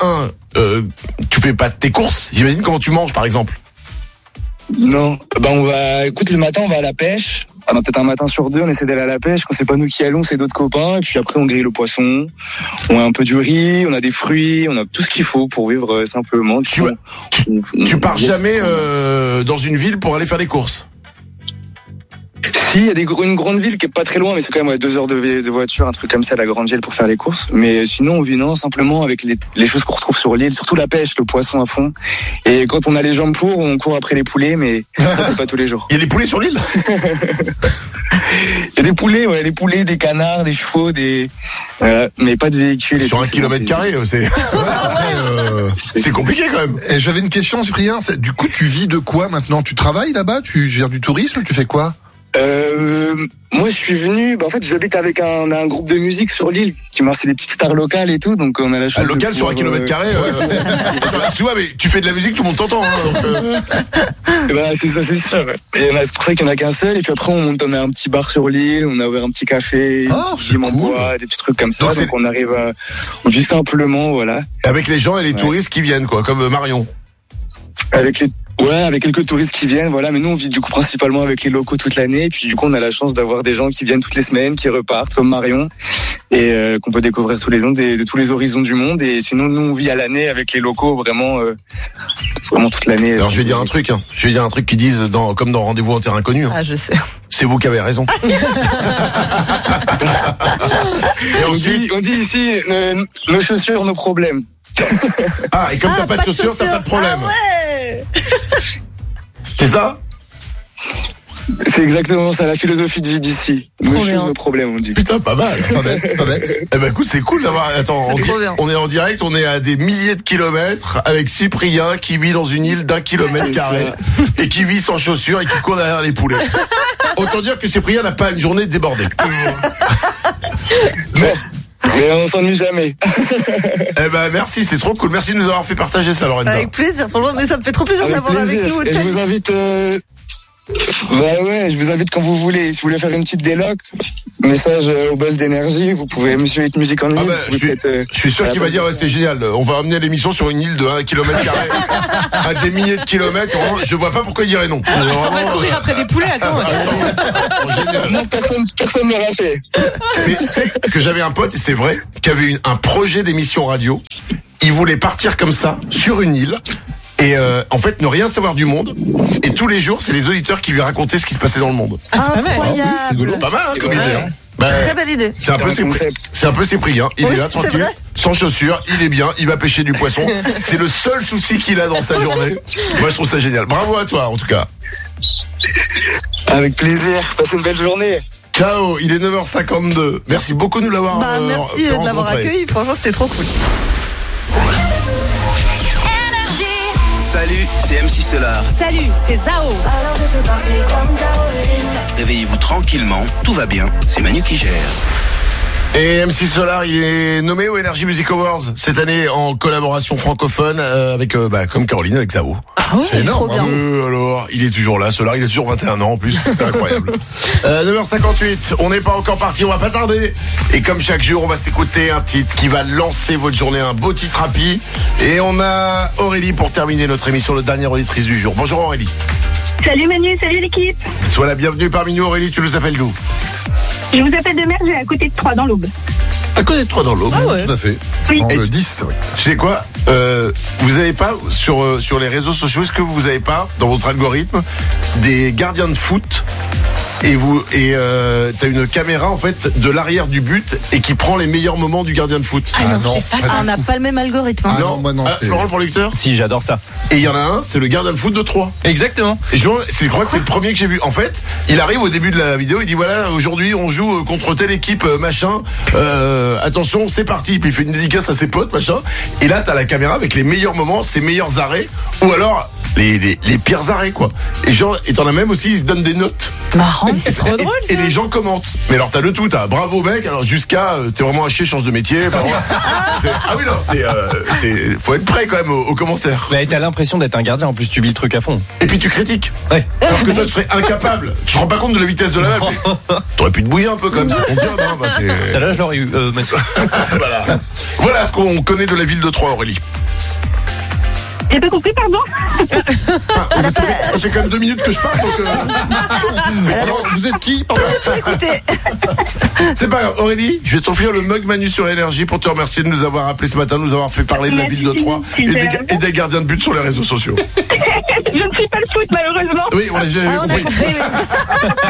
tu fais pas tes courses, j'imagine. Comment tu manges par exemple? Non, écoute, le matin on va à la pêche. Peut-être un matin sur deux, on essaie d'aller à la pêche. Quand c'est pas nous qui allons, c'est d'autres copains. Et puis après, on grille le poisson. On a un peu du riz, on a des fruits, on a tout ce qu'il faut pour vivre simplement. Tu pars jamais dans une ville pour aller faire des courses? Si, il y a une grande ville qui est pas très loin, mais c'est quand même 2 heures de voiture, un truc comme ça, la grande ville pour faire les courses. Mais sinon, on vit simplement avec les choses qu'on retrouve sur l'île, surtout la pêche, le poisson à fond. Et quand on a les jambes pour, on court après les poulets, mais ça, c'est pas tous les jours. Il y a des poulets sur l'île? Il y a des poulets, ouais, des poulets, des canards, des chevaux, voilà, mais pas de véhicules. Sur 1 km², c'est compliqué quand même. Et j'avais une question, Cyprien. Du coup, tu vis de quoi maintenant? Tu travailles là-bas? Tu gères du tourisme? Tu fais quoi? Moi, je suis venu. En fait, j'habite avec un groupe de musique sur l'île qui c'est des petites stars locales et tout, donc on a la chance. Local sur 1 km². Tu vois, mais tu fais de la musique, tout le monde t'entend. C'est ça, c'est sûr. Et c'est pour ça qu'il n'y en a qu'un seul. Et puis après, on a un petit bar sur l'île, on a ouvert un petit café, en bois, des petits trucs comme ça. Donc on arrive on vit simplement, voilà. Avec les gens et les touristes qui viennent, quoi, comme Marion. Avec quelques touristes qui viennent, voilà. Mais nous, on vit du coup principalement avec les locaux toute l'année. Et puis du coup, on a la chance d'avoir des gens qui viennent toutes les semaines, qui repartent, comme Marion, et qu'on peut découvrir tous les ans de tous les horizons du monde. Et sinon, nous, on vit à l'année avec les locaux, vraiment toute l'année. Alors, je vais dire un truc. Je vais dire un truc qu'ils disent comme dans Rendez-vous en terre inconnue. Ah, je sais. C'est vous qui avez raison. Et on dit ici nos chaussures, nos problèmes. Ah, et comme t'as pas de chaussures, t'as pas de problème. Ah ouais. C'est ça? C'est exactement ça, la philosophie de vie d'ici. Nos choses, nos problèmes, on dit. Putain, pas mal. Pas bête, c'est pas bête. Eh ben écoute, c'est cool d'avoir. Attends, on est en direct, on est à des milliers de kilomètres avec Cyprien qui vit dans une île d'1 kilomètre carré et qui vit sans chaussures et qui court derrière les poulets. Autant dire que Cyprien n'a pas une journée débordée. Mais on s'ennuie jamais. Eh ben merci, c'est trop cool. Merci de nous avoir fait partager ça, Lorenza. Avec plaisir, franchement, mais ça me fait trop plaisir d'avoir avec nous. Et je vous invite. Bah ouais, je vous invite quand vous voulez. Si vous voulez faire une petite déloc, message au boss d'énergie, vous pouvez Monsieur Hit Music en ligne. Je suis sûr qu'il va dire c'est génial. On va amener l'émission sur une île de 1 km carré à des milliers de kilomètres. Je vois pas pourquoi il dirait non. On va courir après des poulets, attends. Non, personne ne l'aura fait. Mais tu sais que j'avais un pote, et c'est vrai, qui avait un projet d'émission radio. Il voulait partir comme ça, sur une île. Et en fait, ne rien savoir du monde. Et tous les jours, c'est les auditeurs qui lui racontaient ce qui se passait dans le monde. Ah, c'est pas mal. Incroyable. C'est rigolo. Pas mal, hein, comme idée. Hein. Très belle idée. C'est un peu Cyprien. Il est là, tranquille, sans chaussures, il est bien, il va pêcher du poisson. C'est le seul souci qu'il a dans sa journée. Moi, je trouve ça génial. Bravo à toi, en tout cas. Avec plaisir. Passez une belle journée. Ciao, il est 9h52. Merci beaucoup de nous l'avoir merci de l'avoir accueilli. Franchement, c'était trop cool. Salut, c'est MC Solar. Salut, c'est Zao. Alors je suis parti comme Caroline. Réveillez-vous tranquillement, tout va bien, c'est Manu qui gère. Et MC Solar, il est nommé aux Energy Music Awards cette année en collaboration francophone avec, comme Caroline, avec Zao. Ah ouais, c'est énorme. Alors, il est toujours là, Solar, il a toujours 21 ans en plus, c'est incroyable. 9h58, on n'est pas encore parti, on va pas tarder. Et comme chaque jour, on va s'écouter un titre qui va lancer votre journée, un beau titre rapide. Et on a Aurélie pour terminer notre émission, le dernière auditrice du jour. Bonjour Aurélie. Salut Manu, salut l'équipe. Sois la bienvenue parmi nous Aurélie, tu nous appelles d'où? Je vous appelle de Merge, à côté de Troyes, dans l'Aube. À côté de Troyes, dans l'Aube, tout à fait. Oui. En le 10, oui. Tu sais quoi, vous avez pas sur les réseaux sociaux, est-ce que vous avez pas dans votre algorithme des gardiens de foot et t'as une caméra en fait de l'arrière du but et qui prend les meilleurs moments du gardien de foot. On n'a pas le même algorithme. Ah non, moi non. Florent le producteur. Si, j'adore ça. Et il y en a un, c'est le gardien de foot de Troyes. Exactement. Et je crois que c'est le premier que j'ai vu. En fait, il arrive au début de la vidéo, il dit voilà, aujourd'hui on joue contre telle équipe, machin. Attention, c'est parti. Puis il fait une dédicace à ses potes, machin. Et là, t'as la caméra avec les meilleurs moments, ses meilleurs arrêts, ou alors les pires arrêts, quoi. Et genre, et t'en as même aussi, ils se donnent des notes. Marrant. C'est trop drôle, ça. Et les gens commentent. Mais alors t'as le tout, t'as bravo mec, alors jusqu'à t'es vraiment à chier, change de métier. Ah oui non, faut être prêt quand même aux commentaires. Mais t'as l'impression d'être un gardien, en plus tu vis le truc à fond. Et puis tu critiques. Ouais. Alors que toi tu serais incapable. Tu te rends pas compte de la vitesse de la balle. T'aurais pu te bouiller un peu quand même, c'est ton job. Celle-là je l'aurais eu, monsieur. Voilà ce qu'on connaît de la ville de Troyes, Aurélie. J'ai pas compris, pardon. Ça fait quand même 2 minutes que je parle, donc vous êtes qui? Écoutez. C'est pas grave, Aurélie, je vais t'offrir le mug Manu sur Énergie pour te remercier de nous avoir appelé ce matin, de nous avoir fait parler de la ville de Troyes et des gardiens de but sur les réseaux sociaux. Je ne suis pas le foot, malheureusement. Oui, on a compris.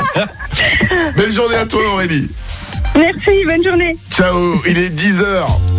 Belle journée à toi, Aurélie. Merci, bonne journée. Ciao, il est 10h.